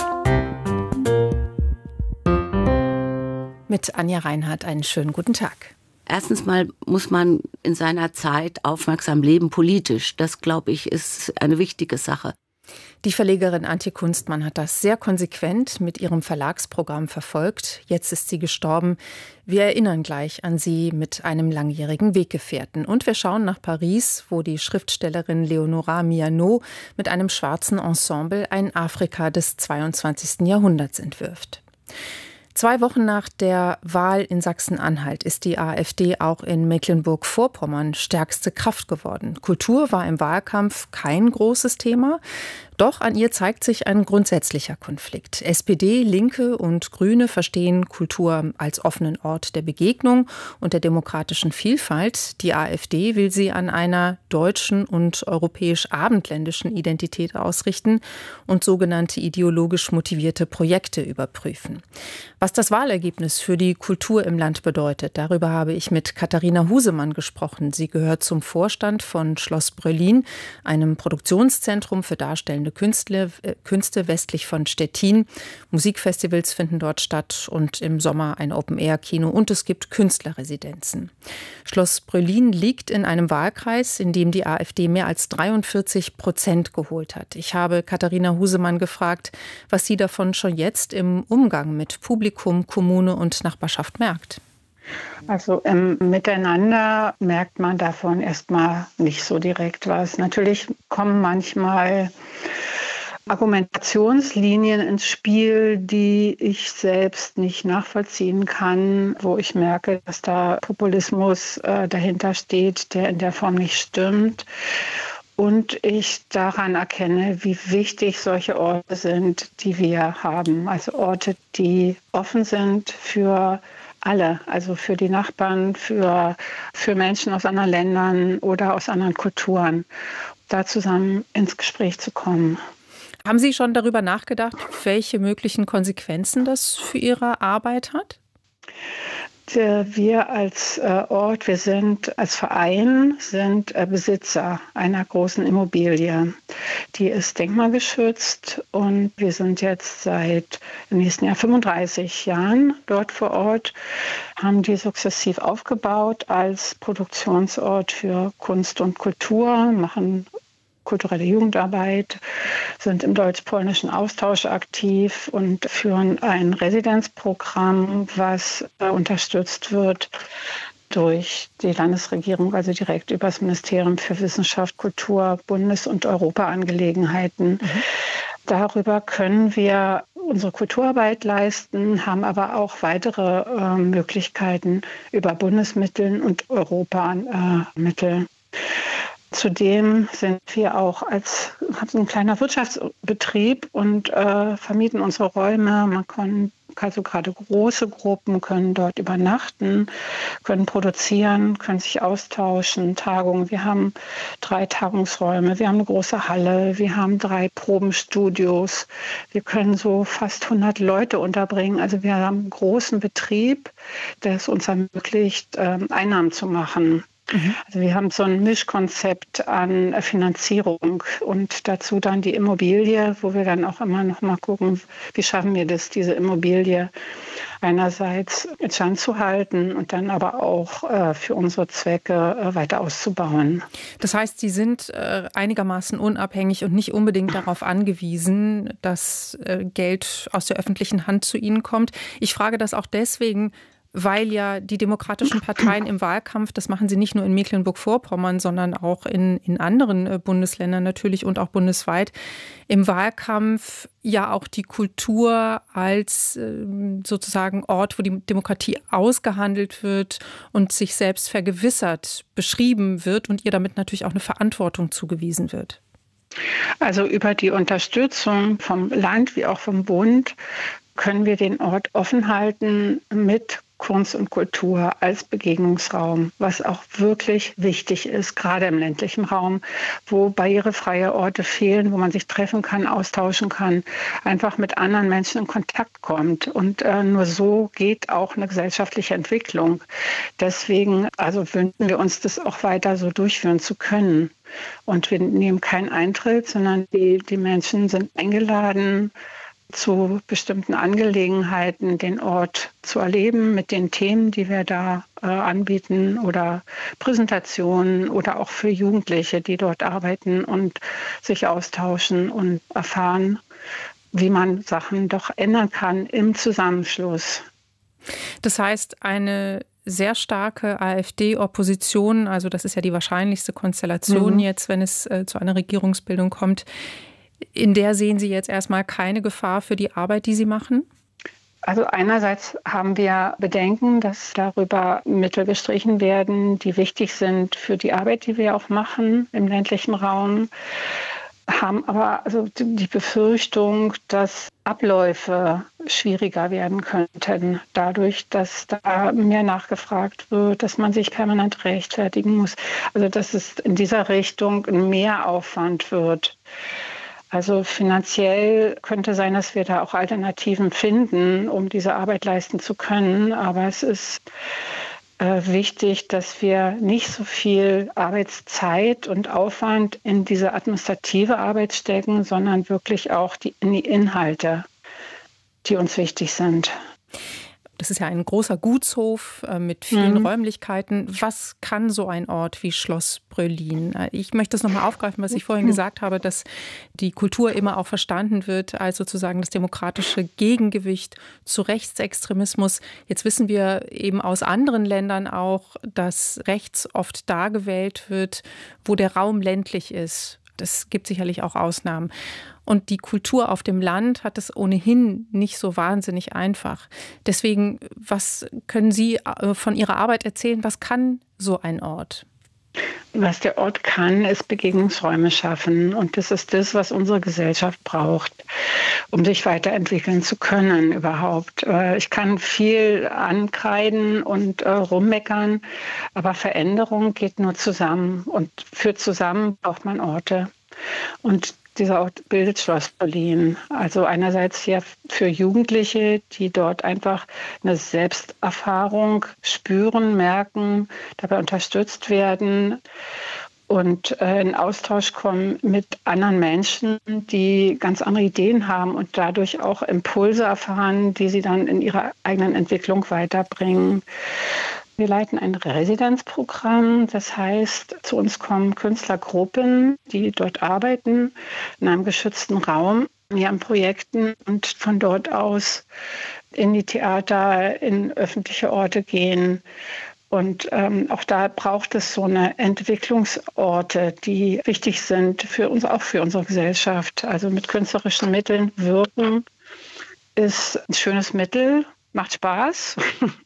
Mit Anja Reinhardt einen schönen guten Tag. Erstens mal muss man in seiner Zeit aufmerksam leben, politisch. Das, glaube ich, ist eine wichtige Sache. Die Verlegerin Antje Kunstmann hat das sehr konsequent mit ihrem Verlagsprogramm verfolgt. Jetzt ist sie gestorben. Wir erinnern gleich an sie mit einem langjährigen Weggefährten. Und wir schauen nach Paris, wo die Schriftstellerin Leonora Miano mit einem schwarzen Ensemble ein Afrika des 22. Jahrhunderts entwirft. 2 Wochen nach der Wahl in Sachsen-Anhalt ist die AfD auch in Mecklenburg-Vorpommern stärkste Kraft geworden. Kultur war im Wahlkampf kein großes Thema. Doch an ihr zeigt sich ein grundsätzlicher Konflikt. SPD, Linke und Grüne verstehen Kultur als offenen Ort der Begegnung und der demokratischen Vielfalt. Die AfD will sie an einer deutschen und europäisch-abendländischen Identität ausrichten und sogenannte ideologisch motivierte Projekte überprüfen. Was das Wahlergebnis für die Kultur im Land bedeutet, darüber habe ich mit Katharina Husemann gesprochen. Sie gehört zum Vorstand von Schloss Bröllin, einem Produktionszentrum für darstellende Künste westlich von Stettin. Musikfestivals finden dort statt und im Sommer ein Open-Air-Kino und es gibt Künstlerresidenzen. Schloss Bröllin liegt in einem Wahlkreis, in dem die AfD mehr als 43% geholt hat. Ich habe Katharina Husemann gefragt, was sie davon schon jetzt im Umgang mit Publikum, Kommune und Nachbarschaft merkt. Also im Miteinander merkt man davon erstmal nicht so direkt was. Natürlich kommen manchmal Argumentationslinien ins Spiel, die ich selbst nicht nachvollziehen kann, wo ich merke, dass da Populismus dahinter steht, der in der Form nicht stimmt. Und ich daran erkenne, wie wichtig solche Orte sind, die wir haben. Also Orte, die offen sind für alle, also für die Nachbarn, für Menschen aus anderen Ländern oder aus anderen Kulturen, da zusammen ins Gespräch zu kommen. Haben Sie schon darüber nachgedacht, welche möglichen Konsequenzen das für Ihre Arbeit hat? Wir als Ort, wir sind als Verein, sind Besitzer einer großen Immobilie. Die ist denkmalgeschützt und wir sind jetzt seit im nächsten Jahr 35 Jahren dort vor Ort, haben die sukzessiv aufgebaut als Produktionsort für Kunst und Kultur, machen kulturelle Jugendarbeit, sind im deutsch-polnischen Austausch aktiv und führen ein Residenzprogramm, was unterstützt wird durch die Landesregierung, also direkt über das Ministerium für Wissenschaft, Kultur, Bundes- und Europaangelegenheiten. Darüber können wir unsere Kulturarbeit leisten, haben aber auch weitere Möglichkeiten über Bundesmittel und Europamittel. Zudem sind wir auch als ein kleiner Wirtschaftsbetrieb und vermieten unsere Räume. Man kann also gerade große Gruppen können dort übernachten, können produzieren, können sich austauschen, Tagungen. Wir haben 3 Tagungsräume, wir haben eine große Halle, wir haben 3 Probenstudios. Wir können so fast 100 Leute unterbringen. Also wir haben einen großen Betrieb, der es uns ermöglicht, Einnahmen zu machen. Also wir haben so ein Mischkonzept an Finanzierung und dazu dann die Immobilie, wo wir dann auch immer noch mal gucken, wie schaffen wir das, diese Immobilie einerseits instand zu halten und dann aber auch für unsere Zwecke weiter auszubauen. Das heißt, Sie sind einigermaßen unabhängig und nicht unbedingt darauf angewiesen, dass Geld aus der öffentlichen Hand zu Ihnen kommt. Ich frage das auch deswegen, weil ja die demokratischen Parteien im Wahlkampf, das machen sie nicht nur in Mecklenburg-Vorpommern, sondern auch in anderen Bundesländern natürlich und auch bundesweit, im Wahlkampf ja auch die Kultur als sozusagen Ort, wo die Demokratie ausgehandelt wird und sich selbst vergewissert beschrieben wird und ihr damit natürlich auch eine Verantwortung zugewiesen wird. Also über die Unterstützung vom Land wie auch vom Bund können wir den Ort offen halten mit Kunst und Kultur als Begegnungsraum, was auch wirklich wichtig ist, gerade im ländlichen Raum, wo barrierefreie Orte fehlen, wo man sich treffen kann, austauschen kann, einfach mit anderen Menschen in Kontakt kommt. Und nur so geht auch eine gesellschaftliche Entwicklung. Deswegen wünschen wir uns, das auch weiter so durchführen zu können. Und wir nehmen keinen Eintritt, sondern die Menschen sind eingeladen, zu bestimmten Angelegenheiten den Ort zu erleben mit den Themen, die wir da anbieten oder Präsentationen oder auch für Jugendliche, die dort arbeiten und sich austauschen und erfahren, wie man Sachen doch ändern kann im Zusammenschluss. Das heißt, eine sehr starke AfD-Opposition, also das ist ja die wahrscheinlichste Konstellation jetzt, wenn es zu einer Regierungsbildung kommt. In der sehen Sie jetzt erstmal keine Gefahr für die Arbeit, die Sie machen? Also einerseits haben wir Bedenken, dass darüber Mittel gestrichen werden, die wichtig sind für die Arbeit, die wir auch machen im ländlichen Raum, haben aber die Befürchtung, dass Abläufe schwieriger werden könnten, dadurch, dass da mehr nachgefragt wird, dass man sich permanent rechtfertigen muss. Also dass es in dieser Richtung ein Mehraufwand wird. Also finanziell könnte sein, dass wir da auch Alternativen finden, um diese Arbeit leisten zu können. Aber es ist wichtig, dass wir nicht so viel Arbeitszeit und Aufwand in diese administrative Arbeit stecken, sondern wirklich auch in die Inhalte, die uns wichtig sind. Das ist ja ein großer Gutshof mit vielen Räumlichkeiten. Was kann so ein Ort wie Schloss Bröllin? Ich möchte das nochmal aufgreifen, was ich vorhin gesagt habe, dass die Kultur immer auch verstanden wird als sozusagen das demokratische Gegengewicht zu Rechtsextremismus. Jetzt wissen wir eben aus anderen Ländern auch, dass rechts oft da gewählt wird, wo der Raum ländlich ist. Das gibt sicherlich auch Ausnahmen. Und die Kultur auf dem Land hat es ohnehin nicht so wahnsinnig einfach. Deswegen, was können Sie von Ihrer Arbeit erzählen? Was kann so ein Ort? Was der Ort kann, ist Begegnungsräume schaffen. Und das ist das, was unsere Gesellschaft braucht, um sich weiterentwickeln zu können überhaupt. Ich kann viel ankreiden und rummeckern, aber Veränderung geht nur zusammen. Und für zusammen braucht man Orte. Und dieser Ort bildet Schloss Bröllin. Also einerseits hier für Jugendliche, die dort einfach eine Selbsterfahrung spüren, merken, dabei unterstützt werden und in Austausch kommen mit anderen Menschen, die ganz andere Ideen haben und dadurch auch Impulse erfahren, die sie dann in ihrer eigenen Entwicklung weiterbringen. Wir leiten ein Residenzprogramm, das heißt, zu uns kommen Künstlergruppen, die dort arbeiten, in einem geschützten Raum. Wir haben Projekten und von dort aus in die Theater, in öffentliche Orte gehen. Und auch da braucht es so eine Entwicklungsorte, die wichtig sind für uns, auch für unsere Gesellschaft. Also mit künstlerischen Mitteln wirken ist ein schönes Mittel, macht Spaß.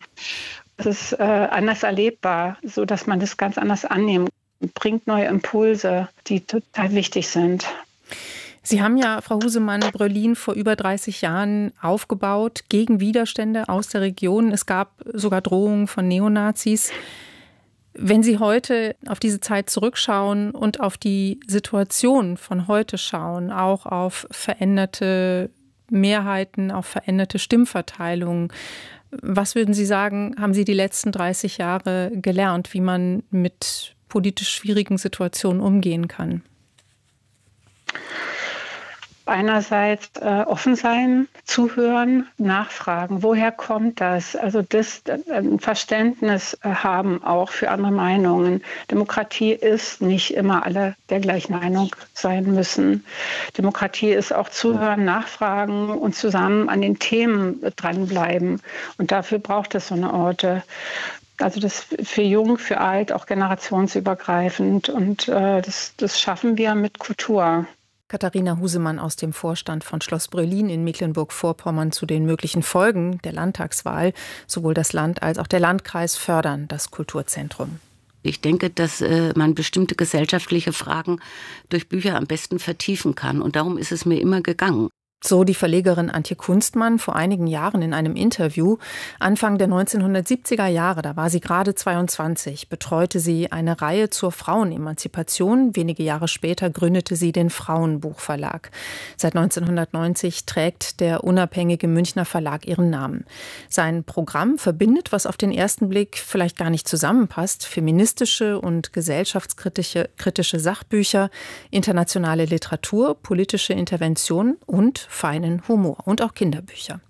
Es ist anders erlebbar, so dass man das ganz anders annimmt, bringt neue Impulse, die total wichtig sind. Sie haben ja, Frau Husemann, Bröllin vor über 30 Jahren aufgebaut gegen Widerstände aus der Region. Es gab sogar Drohungen von Neonazis. Wenn Sie heute auf diese Zeit zurückschauen und auf die Situation von heute schauen, auch auf veränderte Mehrheiten, auf veränderte Stimmverteilungen, was würden Sie sagen, haben Sie die letzten 30 Jahre gelernt, wie man mit politisch schwierigen Situationen umgehen kann? einerseits offen sein, zuhören, nachfragen, woher kommt das? Also das ein Verständnis haben auch für andere Meinungen. Demokratie ist nicht immer alle der gleichen Meinung sein müssen. Demokratie ist auch zuhören, nachfragen und zusammen an den Themen dranbleiben. Und dafür braucht es so eine Orte. Also das für jung, für alt, auch generationsübergreifend. Und das schaffen wir mit Kultur. Katharina Husemann aus dem Vorstand von Schloss Brölin in Mecklenburg-Vorpommern zu den möglichen Folgen der Landtagswahl. Sowohl das Land als auch der Landkreis fördern das Kulturzentrum. Ich denke, dass man bestimmte gesellschaftliche Fragen durch Bücher am besten vertiefen kann. Und darum ist es mir immer gegangen. So die Verlegerin Antje Kunstmann vor einigen Jahren in einem Interview. Anfang der 1970er Jahre, da war sie gerade 22, betreute sie eine Reihe zur Frauenemanzipation. Wenige Jahre später gründete sie den Frauenbuchverlag. Seit 1990 trägt der unabhängige Münchner Verlag ihren Namen. Sein Programm verbindet, was auf den ersten Blick vielleicht gar nicht zusammenpasst, feministische und gesellschaftskritische Sachbücher, internationale Literatur, politische Intervention und feinen Humor und auch Kinderbücher.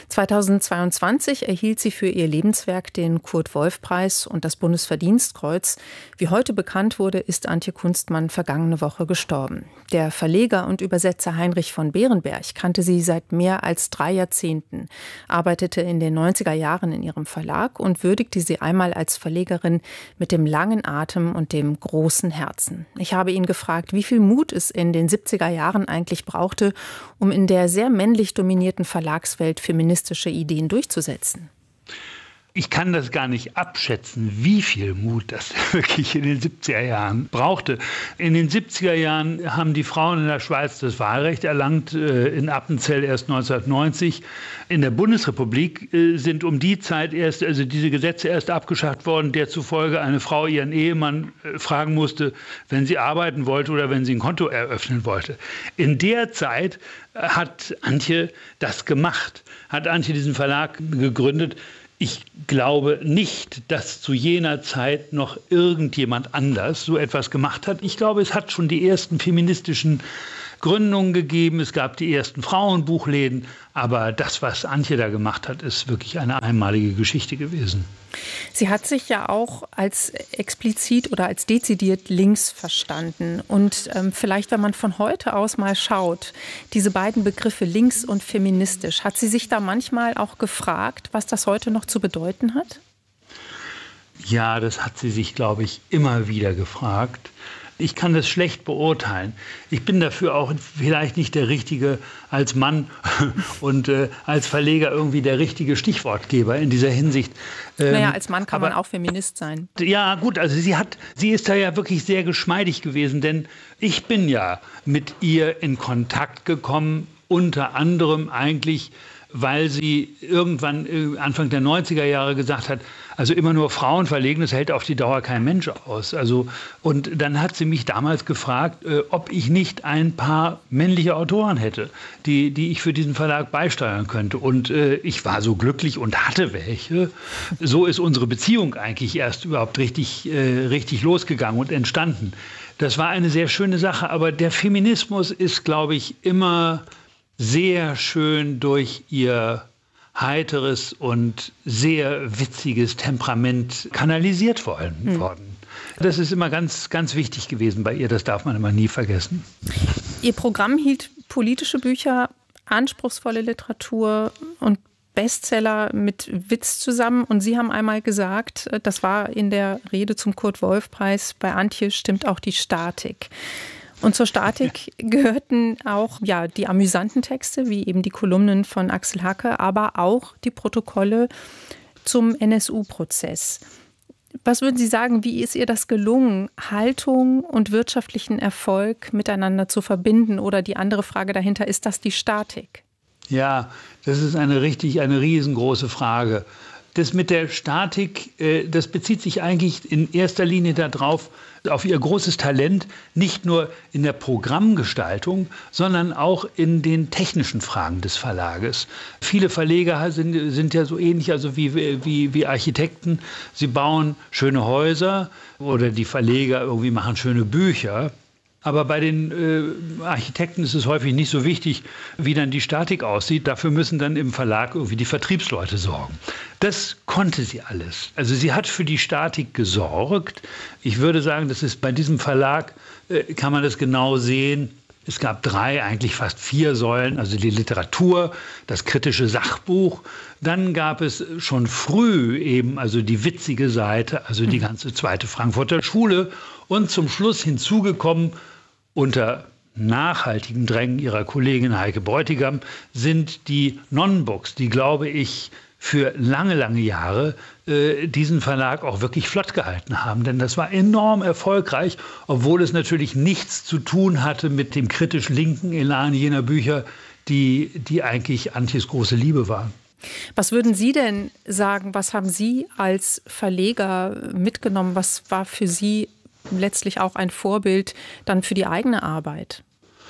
2022 erhielt sie für ihr Lebenswerk den Kurt-Wolf-Preis und das Bundesverdienstkreuz. Wie heute bekannt wurde, ist Antje Kunstmann vergangene Woche gestorben. Der Verleger und Übersetzer Heinrich von Berenberg kannte sie seit mehr als 3 Jahrzehnten, arbeitete in den 90er Jahren in ihrem Verlag und würdigte sie einmal als Verlegerin mit dem langen Atem und dem großen Herzen. Ich habe ihn gefragt, wie viel Mut es in den 70er Jahren eigentlich brauchte, um in der sehr männlich dominierten Verlagswelt feministische Ideen durchzusetzen. Ich kann das gar nicht abschätzen, wie viel Mut das wirklich in den 70er Jahren brauchte. In den 70er Jahren haben die Frauen in der Schweiz das Wahlrecht erlangt, in Appenzell erst 1990. In der Bundesrepublik sind um die Zeit erst, also diese Gesetze erst abgeschafft worden, der zufolge eine Frau ihren Ehemann fragen musste, wenn sie arbeiten wollte oder wenn sie ein Konto eröffnen wollte. In der Zeit hat Antje das gemacht, hat Antje diesen Verlag gegründet. Ich glaube nicht, dass zu jener Zeit noch irgendjemand anders so etwas gemacht hat. Ich glaube, es hat schon die ersten feministischen Gründungen gegeben. Es gab die ersten Frauenbuchläden. Aber das, was Antje da gemacht hat, ist wirklich eine einmalige Geschichte gewesen. Sie hat sich ja auch als explizit oder als dezidiert links verstanden. Und vielleicht, wenn man von heute aus mal schaut, diese beiden Begriffe links und feministisch, hat sie sich da manchmal auch gefragt, was das heute noch zu bedeuten hat? Ja, das hat sie sich, glaube ich, immer wieder gefragt. Ich kann das schlecht beurteilen. Ich bin dafür auch vielleicht nicht der Richtige als Mann und als Verleger irgendwie der richtige Stichwortgeber in dieser Hinsicht. Naja, als Mann kann man auch Feminist sein. Ja, gut, also sie ist da ja wirklich sehr geschmeidig gewesen, denn ich bin ja mit ihr in Kontakt gekommen, unter anderem eigentlich, weil sie irgendwann Anfang der 90er Jahre gesagt hat, also immer nur Frauen verlegen, das hält auf die Dauer kein Mensch aus. Und dann hat sie mich damals gefragt, ob ich nicht ein paar männliche Autoren hätte, die ich für diesen Verlag beisteuern könnte. Und ich war so glücklich und hatte welche. So ist unsere Beziehung eigentlich erst überhaupt richtig losgegangen und entstanden. Das war eine sehr schöne Sache, aber der Feminismus ist, glaube ich, immer sehr schön durch ihr heiteres und sehr witziges Temperament kanalisiert worden. Das ist immer ganz, ganz wichtig gewesen bei ihr, das darf man immer nie vergessen. Ihr Programm hielt politische Bücher, anspruchsvolle Literatur und Bestseller mit Witz zusammen. Und Sie haben einmal gesagt, das war in der Rede zum Kurt-Wolf-Preis, bei Antje stimmt auch die Statik. Und zur Statik gehörten auch die amüsanten Texte, wie eben die Kolumnen von Axel Hacke, aber auch die Protokolle zum NSU-Prozess. Was würden Sie sagen, wie ist ihr das gelungen, Haltung und wirtschaftlichen Erfolg miteinander zu verbinden? Oder die andere Frage dahinter, ist das die Statik? Ja, das ist eine riesengroße Frage. Das mit der Statik, das bezieht sich eigentlich in erster Linie darauf, auf ihr großes Talent, nicht nur in der Programmgestaltung, sondern auch in den technischen Fragen des Verlages. Viele Verleger sind ja so ähnlich wie Architekten. Sie bauen schöne Häuser oder die Verleger irgendwie machen schöne Bücher. Aber bei den Architekten ist es häufig nicht so wichtig, wie dann die Statik aussieht. Dafür müssen dann im Verlag irgendwie die Vertriebsleute sorgen. Das konnte sie alles. Also sie hat für die Statik gesorgt. Ich würde sagen, das ist bei diesem Verlag, kann man das genau sehen. Es gab 3, eigentlich fast 4 Säulen, also die Literatur, das kritische Sachbuch. Dann gab es schon früh eben also die witzige Seite, also die ganze zweite Frankfurter Schule. Und zum Schluss hinzugekommen, unter nachhaltigem Drängen ihrer Kollegin Heike Bräutigam, sind die Nonnenbooks, die, glaube ich, für lange, lange Jahre diesen Verlag auch wirklich flott gehalten haben. Denn das war enorm erfolgreich, obwohl es natürlich nichts zu tun hatte mit dem kritisch linken Elan jener Bücher, die eigentlich Antjes große Liebe waren. Was würden Sie denn sagen, was haben Sie als Verleger mitgenommen? Was war für Sie letztlich auch ein Vorbild dann für die eigene Arbeit?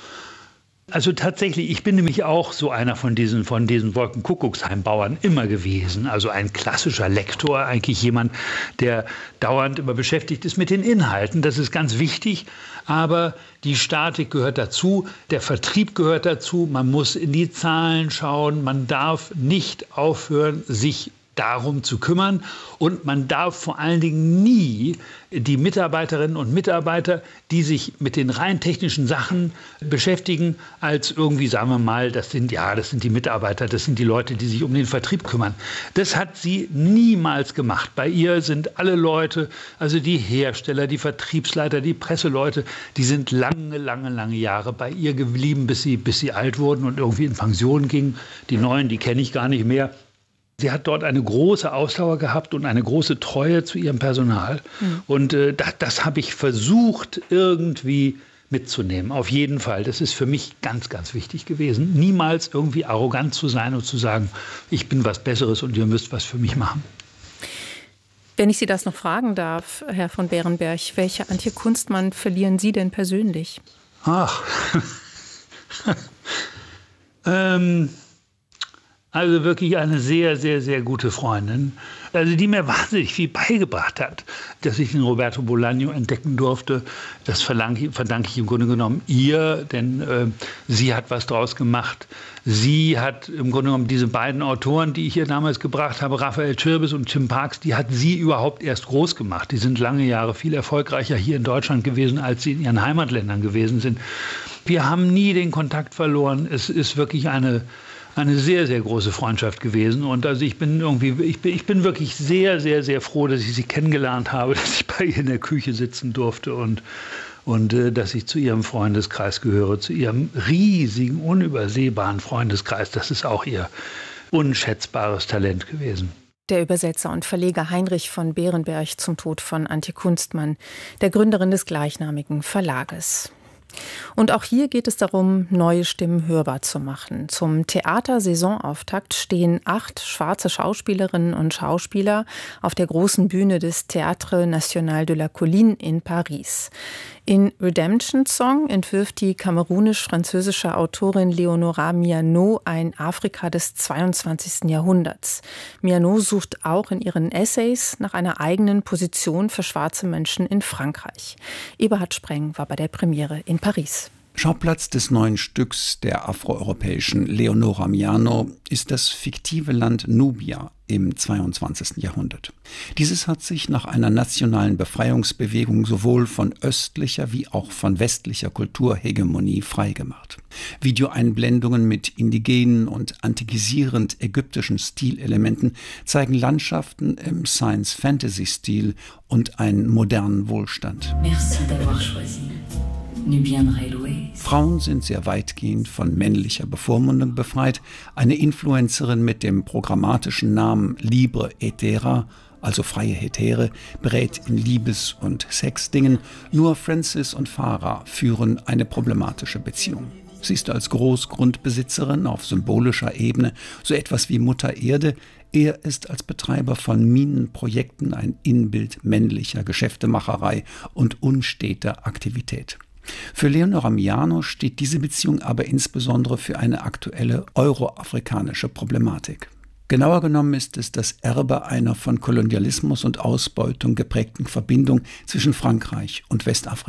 Also tatsächlich, ich bin nämlich auch so einer von diesen Wolkenkuckucksheimbauern immer gewesen. Also ein klassischer Lektor, eigentlich jemand, der dauernd immer beschäftigt ist mit den Inhalten. Das ist ganz wichtig, aber die Statik gehört dazu, der Vertrieb gehört dazu. Man muss in die Zahlen schauen, man darf nicht aufhören, sich darum zu kümmern. Und man darf vor allen Dingen nie die Mitarbeiterinnen und Mitarbeiter, die sich mit den rein technischen Sachen beschäftigen, als irgendwie, sagen wir mal, das sind die Mitarbeiter, das sind die Leute, die sich um den Vertrieb kümmern. Das hat sie niemals gemacht. Bei ihr sind alle Leute, also die Hersteller, die Vertriebsleiter, die Presseleute, die sind lange, lange, lange Jahre bei ihr geblieben, bis sie alt wurden und irgendwie in Pension gingen. Die Neuen, die kenne ich gar nicht mehr. Sie hat dort eine große Ausdauer gehabt und eine große Treue zu ihrem Personal. Mhm. Und das habe ich versucht, irgendwie mitzunehmen. Auf jeden Fall. Das ist für mich ganz, ganz wichtig gewesen. Niemals irgendwie arrogant zu sein und zu sagen, ich bin was Besseres und ihr müsst was für mich machen. Wenn ich Sie das noch fragen darf, Herr von Berenberg, welche Antje Kunstmann verlieren Sie denn persönlich? Ach, also wirklich eine sehr, sehr, sehr gute Freundin, also die mir wahnsinnig viel beigebracht hat. Dass ich den Roberto Bolaño entdecken durfte, das verdanke ich im Grunde genommen ihr, denn sie hat was draus gemacht. Sie hat im Grunde genommen diese beiden Autoren, die ich ihr damals gebracht habe, Raphael Chirbis und Tim Parks, die hat sie überhaupt erst groß gemacht. Die sind lange Jahre viel erfolgreicher hier in Deutschland gewesen, als sie in ihren Heimatländern gewesen sind. Wir haben nie den Kontakt verloren. Es ist wirklich eine sehr, sehr große Freundschaft gewesen. Und also ich bin wirklich sehr, sehr, sehr froh, dass ich sie kennengelernt habe, dass ich bei ihr in der Küche sitzen durfte und dass ich zu ihrem Freundeskreis gehöre, zu ihrem riesigen, unübersehbaren Freundeskreis. Das ist auch ihr unschätzbares Talent gewesen. Der Übersetzer und Verleger Heinrich von Berenberg zum Tod von Antje Kunstmann, der Gründerin des gleichnamigen Verlages. Und auch hier geht es darum, neue Stimmen hörbar zu machen. Zum Theatersaisonauftakt stehen 8 schwarze Schauspielerinnen und Schauspieler auf der großen Bühne des Théâtre National de la Colline in Paris. In Redemption Song entwirft die kamerunisch-französische Autorin Léonora Miano ein Afrika des 22. Jahrhunderts. Miano sucht auch in ihren Essays nach einer eigenen Position für schwarze Menschen in Frankreich. Eberhard Spreng war bei der Premiere in Paris. Schauplatz des neuen Stücks der afroeuropäischen Léonora Miano ist das fiktive Land Nubia im 22. Jahrhundert. Dieses hat sich nach einer nationalen Befreiungsbewegung sowohl von östlicher wie auch von westlicher Kulturhegemonie freigemacht. Videoeinblendungen mit indigenen und antikisierend ägyptischen Stilelementen zeigen Landschaften im Science-Fantasy-Stil und einen modernen Wohlstand. Merci d'avoir choisi. Frauen sind sehr weitgehend von männlicher Bevormundung befreit. Eine Influencerin mit dem programmatischen Namen Libre Hetera, also freie Hetäre, berät in Liebes- und Sexdingen. Nur Francis und Farah führen eine problematische Beziehung. Sie ist als Großgrundbesitzerin auf symbolischer Ebene so etwas wie Mutter Erde. Er ist als Betreiber von Minenprojekten ein Inbild männlicher Geschäftemacherei und unsteter Aktivität. Für Léonora Miano steht diese Beziehung aber insbesondere für eine aktuelle euroafrikanische Problematik. Genauer genommen ist es das Erbe einer von Kolonialismus und Ausbeutung geprägten Verbindung zwischen Frankreich und Westafrika.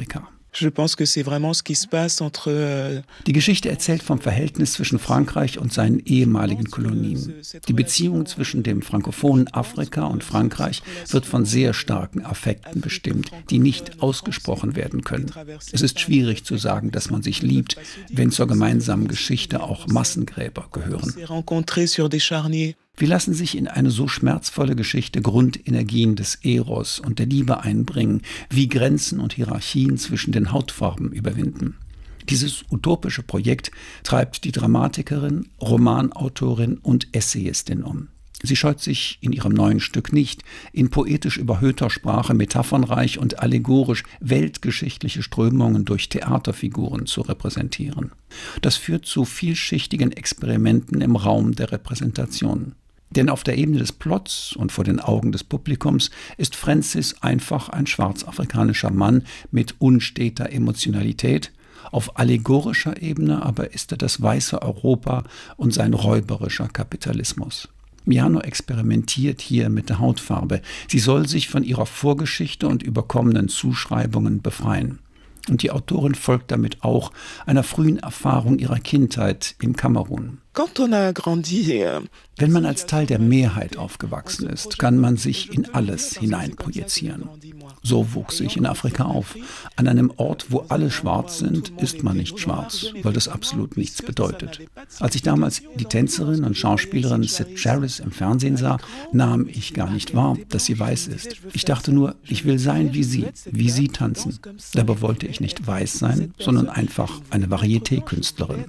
Die Geschichte erzählt vom Verhältnis zwischen Frankreich und seinen ehemaligen Kolonien. Die Beziehung zwischen dem frankophonen Afrika und Frankreich wird von sehr starken Affekten bestimmt, die nicht ausgesprochen werden können. Es ist schwierig zu sagen, dass man sich liebt, wenn zur gemeinsamen Geschichte auch Massengräber gehören. Wie lassen sich in eine so schmerzvolle Geschichte Grundenergien des Eros und der Liebe einbringen, wie Grenzen und Hierarchien zwischen den Hautfarben überwinden? Dieses utopische Projekt treibt die Dramatikerin, Romanautorin und Essayistin um. Sie scheut sich in ihrem neuen Stück nicht, in poetisch überhöhter Sprache metaphernreich und allegorisch weltgeschichtliche Strömungen durch Theaterfiguren zu repräsentieren. Das führt zu vielschichtigen Experimenten im Raum der Repräsentation. Denn auf der Ebene des Plots und vor den Augen des Publikums ist Francis einfach ein schwarzafrikanischer Mann mit unsteter Emotionalität. Auf allegorischer Ebene aber ist er das weiße Europa und sein räuberischer Kapitalismus. Miano experimentiert hier mit der Hautfarbe. Sie soll sich von ihrer Vorgeschichte und überkommenen Zuschreibungen befreien. Und die Autorin folgt damit auch einer frühen Erfahrung ihrer Kindheit im Kamerun. Wenn man als Teil der Mehrheit aufgewachsen ist, kann man sich in alles hineinprojizieren. So wuchs ich in Afrika auf. An einem Ort, wo alle schwarz sind, ist man nicht schwarz, weil das absolut nichts bedeutet. Als ich damals die Tänzerin und Schauspielerin Sid Charis im Fernsehen sah, nahm ich gar nicht wahr, dass sie weiß ist. Ich dachte nur, ich will sein wie sie tanzen. Dabei wollte ich nicht weiß sein, sondern einfach eine Varieté-Künstlerin.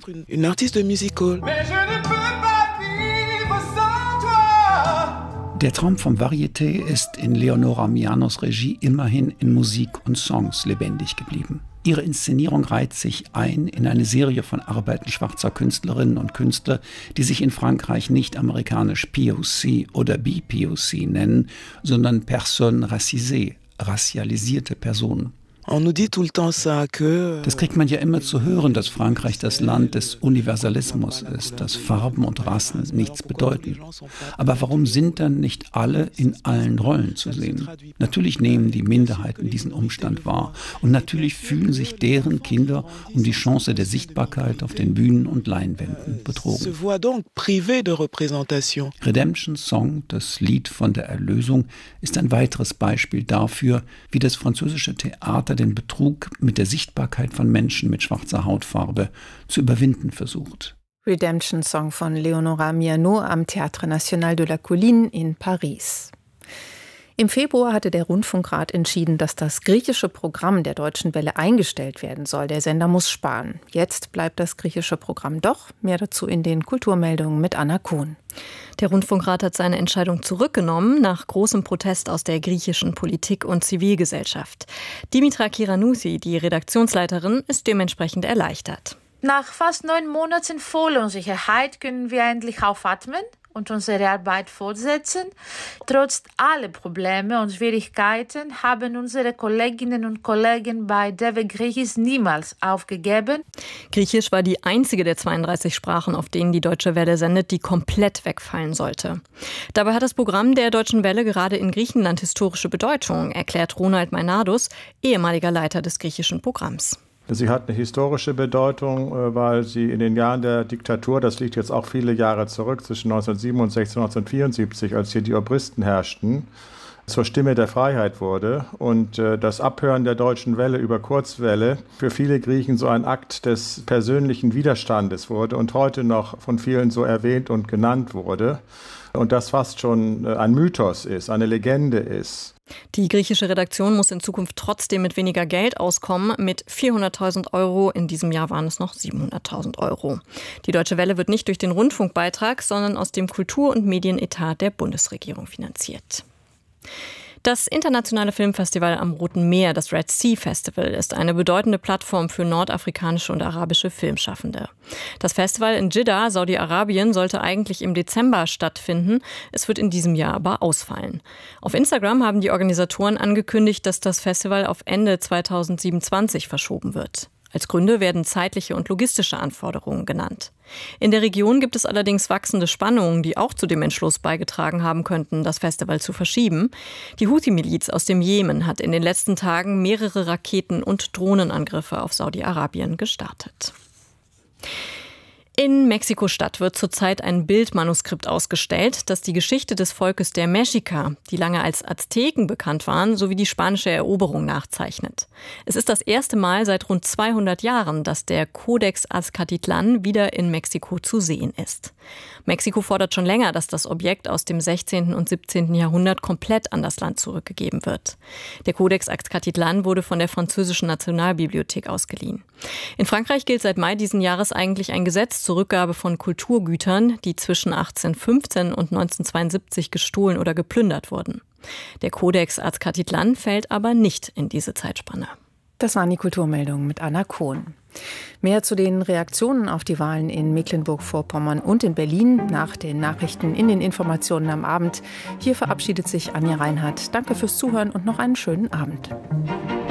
Der Traum vom Varieté ist in Leonora Mianos Regie immerhin in Musik und Songs lebendig geblieben. Ihre Inszenierung reiht sich ein in eine Serie von Arbeiten schwarzer Künstlerinnen und Künstler, die sich in Frankreich nicht amerikanisch POC oder BPOC nennen, sondern Personnes racisées, racialisierte Personen. Das kriegt man ja immer zu hören, dass Frankreich das Land des Universalismus ist, dass Farben und Rassen nichts bedeuten. Aber warum sind dann nicht alle in allen Rollen zu sehen? Natürlich nehmen die Minderheiten diesen Umstand wahr und natürlich fühlen sich deren Kinder um die Chance der Sichtbarkeit auf den Bühnen und Leinwänden betrogen. Redemption Song, das Lied von der Erlösung, ist ein weiteres Beispiel dafür, wie das französische Theater den Betrug mit der Sichtbarkeit von Menschen mit schwarzer Hautfarbe zu überwinden versucht. Redemption Song von Leonora Miano am Théâtre National de la Colline in Paris. Im Februar hatte der Rundfunkrat entschieden, dass das griechische Programm der Deutschen Welle eingestellt werden soll. Der Sender muss sparen. Jetzt bleibt das griechische Programm doch. Mehr dazu in den Kulturmeldungen mit Anna Kohn. Der Rundfunkrat hat seine Entscheidung zurückgenommen, nach großem Protest aus der griechischen Politik und Zivilgesellschaft. Dimitra Kiranoussi, die Redaktionsleiterin, ist dementsprechend erleichtert. Nach fast 9 Monaten voller Unsicherheit können wir endlich aufatmen und unsere Arbeit fortsetzen. Trotz aller Probleme und Schwierigkeiten haben unsere Kolleginnen und Kollegen bei DEVE Griechis niemals aufgegeben. Griechisch war die einzige der 32 Sprachen, auf denen die Deutsche Welle sendet, die komplett wegfallen sollte. Dabei hat das Programm der Deutschen Welle gerade in Griechenland historische Bedeutung, erklärt Ronald Meinardus, ehemaliger Leiter des griechischen Programms. Sie hat eine historische Bedeutung, weil sie in den Jahren der Diktatur, das liegt jetzt auch viele Jahre zurück, zwischen 1967 und 1974, als hier die Obristen herrschten, zur Stimme der Freiheit wurde. Und das Abhören der Deutschen Welle über Kurzwelle für viele Griechen so ein Akt des persönlichen Widerstandes wurde und heute noch von vielen so erwähnt und genannt wurde. Und das fast schon ein Mythos ist, eine Legende ist. Die griechische Redaktion muss in Zukunft trotzdem mit weniger Geld auskommen, mit 400.000 €. In diesem Jahr waren es noch 700.000 €. Die Deutsche Welle wird nicht durch den Rundfunkbeitrag, sondern aus dem Kultur- und Medienetat der Bundesregierung finanziert. Das internationale Filmfestival am Roten Meer, das Red Sea Festival, ist eine bedeutende Plattform für nordafrikanische und arabische Filmschaffende. Das Festival in Jeddah, Saudi-Arabien, sollte eigentlich im Dezember stattfinden. Es wird in diesem Jahr aber ausfallen. Auf Instagram haben die Organisatoren angekündigt, dass das Festival auf Ende 2027 verschoben wird. Als Gründe werden zeitliche und logistische Anforderungen genannt. In der Region gibt es allerdings wachsende Spannungen, die auch zu dem Entschluss beigetragen haben könnten, das Festival zu verschieben. Die Houthi-Miliz aus dem Jemen hat in den letzten Tagen mehrere Raketen- und Drohnenangriffe auf Saudi-Arabien gestartet. In Mexiko-Stadt wird zurzeit ein Bildmanuskript ausgestellt, das die Geschichte des Volkes der Mexica, die lange als Azteken bekannt waren, sowie die spanische Eroberung nachzeichnet. Es ist das erste Mal seit rund 200 Jahren, dass der Codex Azcatitlán wieder in Mexiko zu sehen ist. Mexiko fordert schon länger, dass das Objekt aus dem 16. und 17. Jahrhundert komplett an das Land zurückgegeben wird. Der Codex Azcatitlán wurde von der französischen Nationalbibliothek ausgeliehen. In Frankreich gilt seit Mai diesen Jahres eigentlich ein Gesetz zur Rückgabe von Kulturgütern, die zwischen 1815 und 1972 gestohlen oder geplündert wurden. Der Codex Azcatitlán fällt aber nicht in diese Zeitspanne. Das waren die Kulturmeldungen mit Anna Kohn. Mehr zu den Reaktionen auf die Wahlen in Mecklenburg-Vorpommern und in Berlin nach den Nachrichten in den Informationen am Abend. Hier verabschiedet sich Anja Reinhardt. Danke fürs Zuhören und noch einen schönen Abend.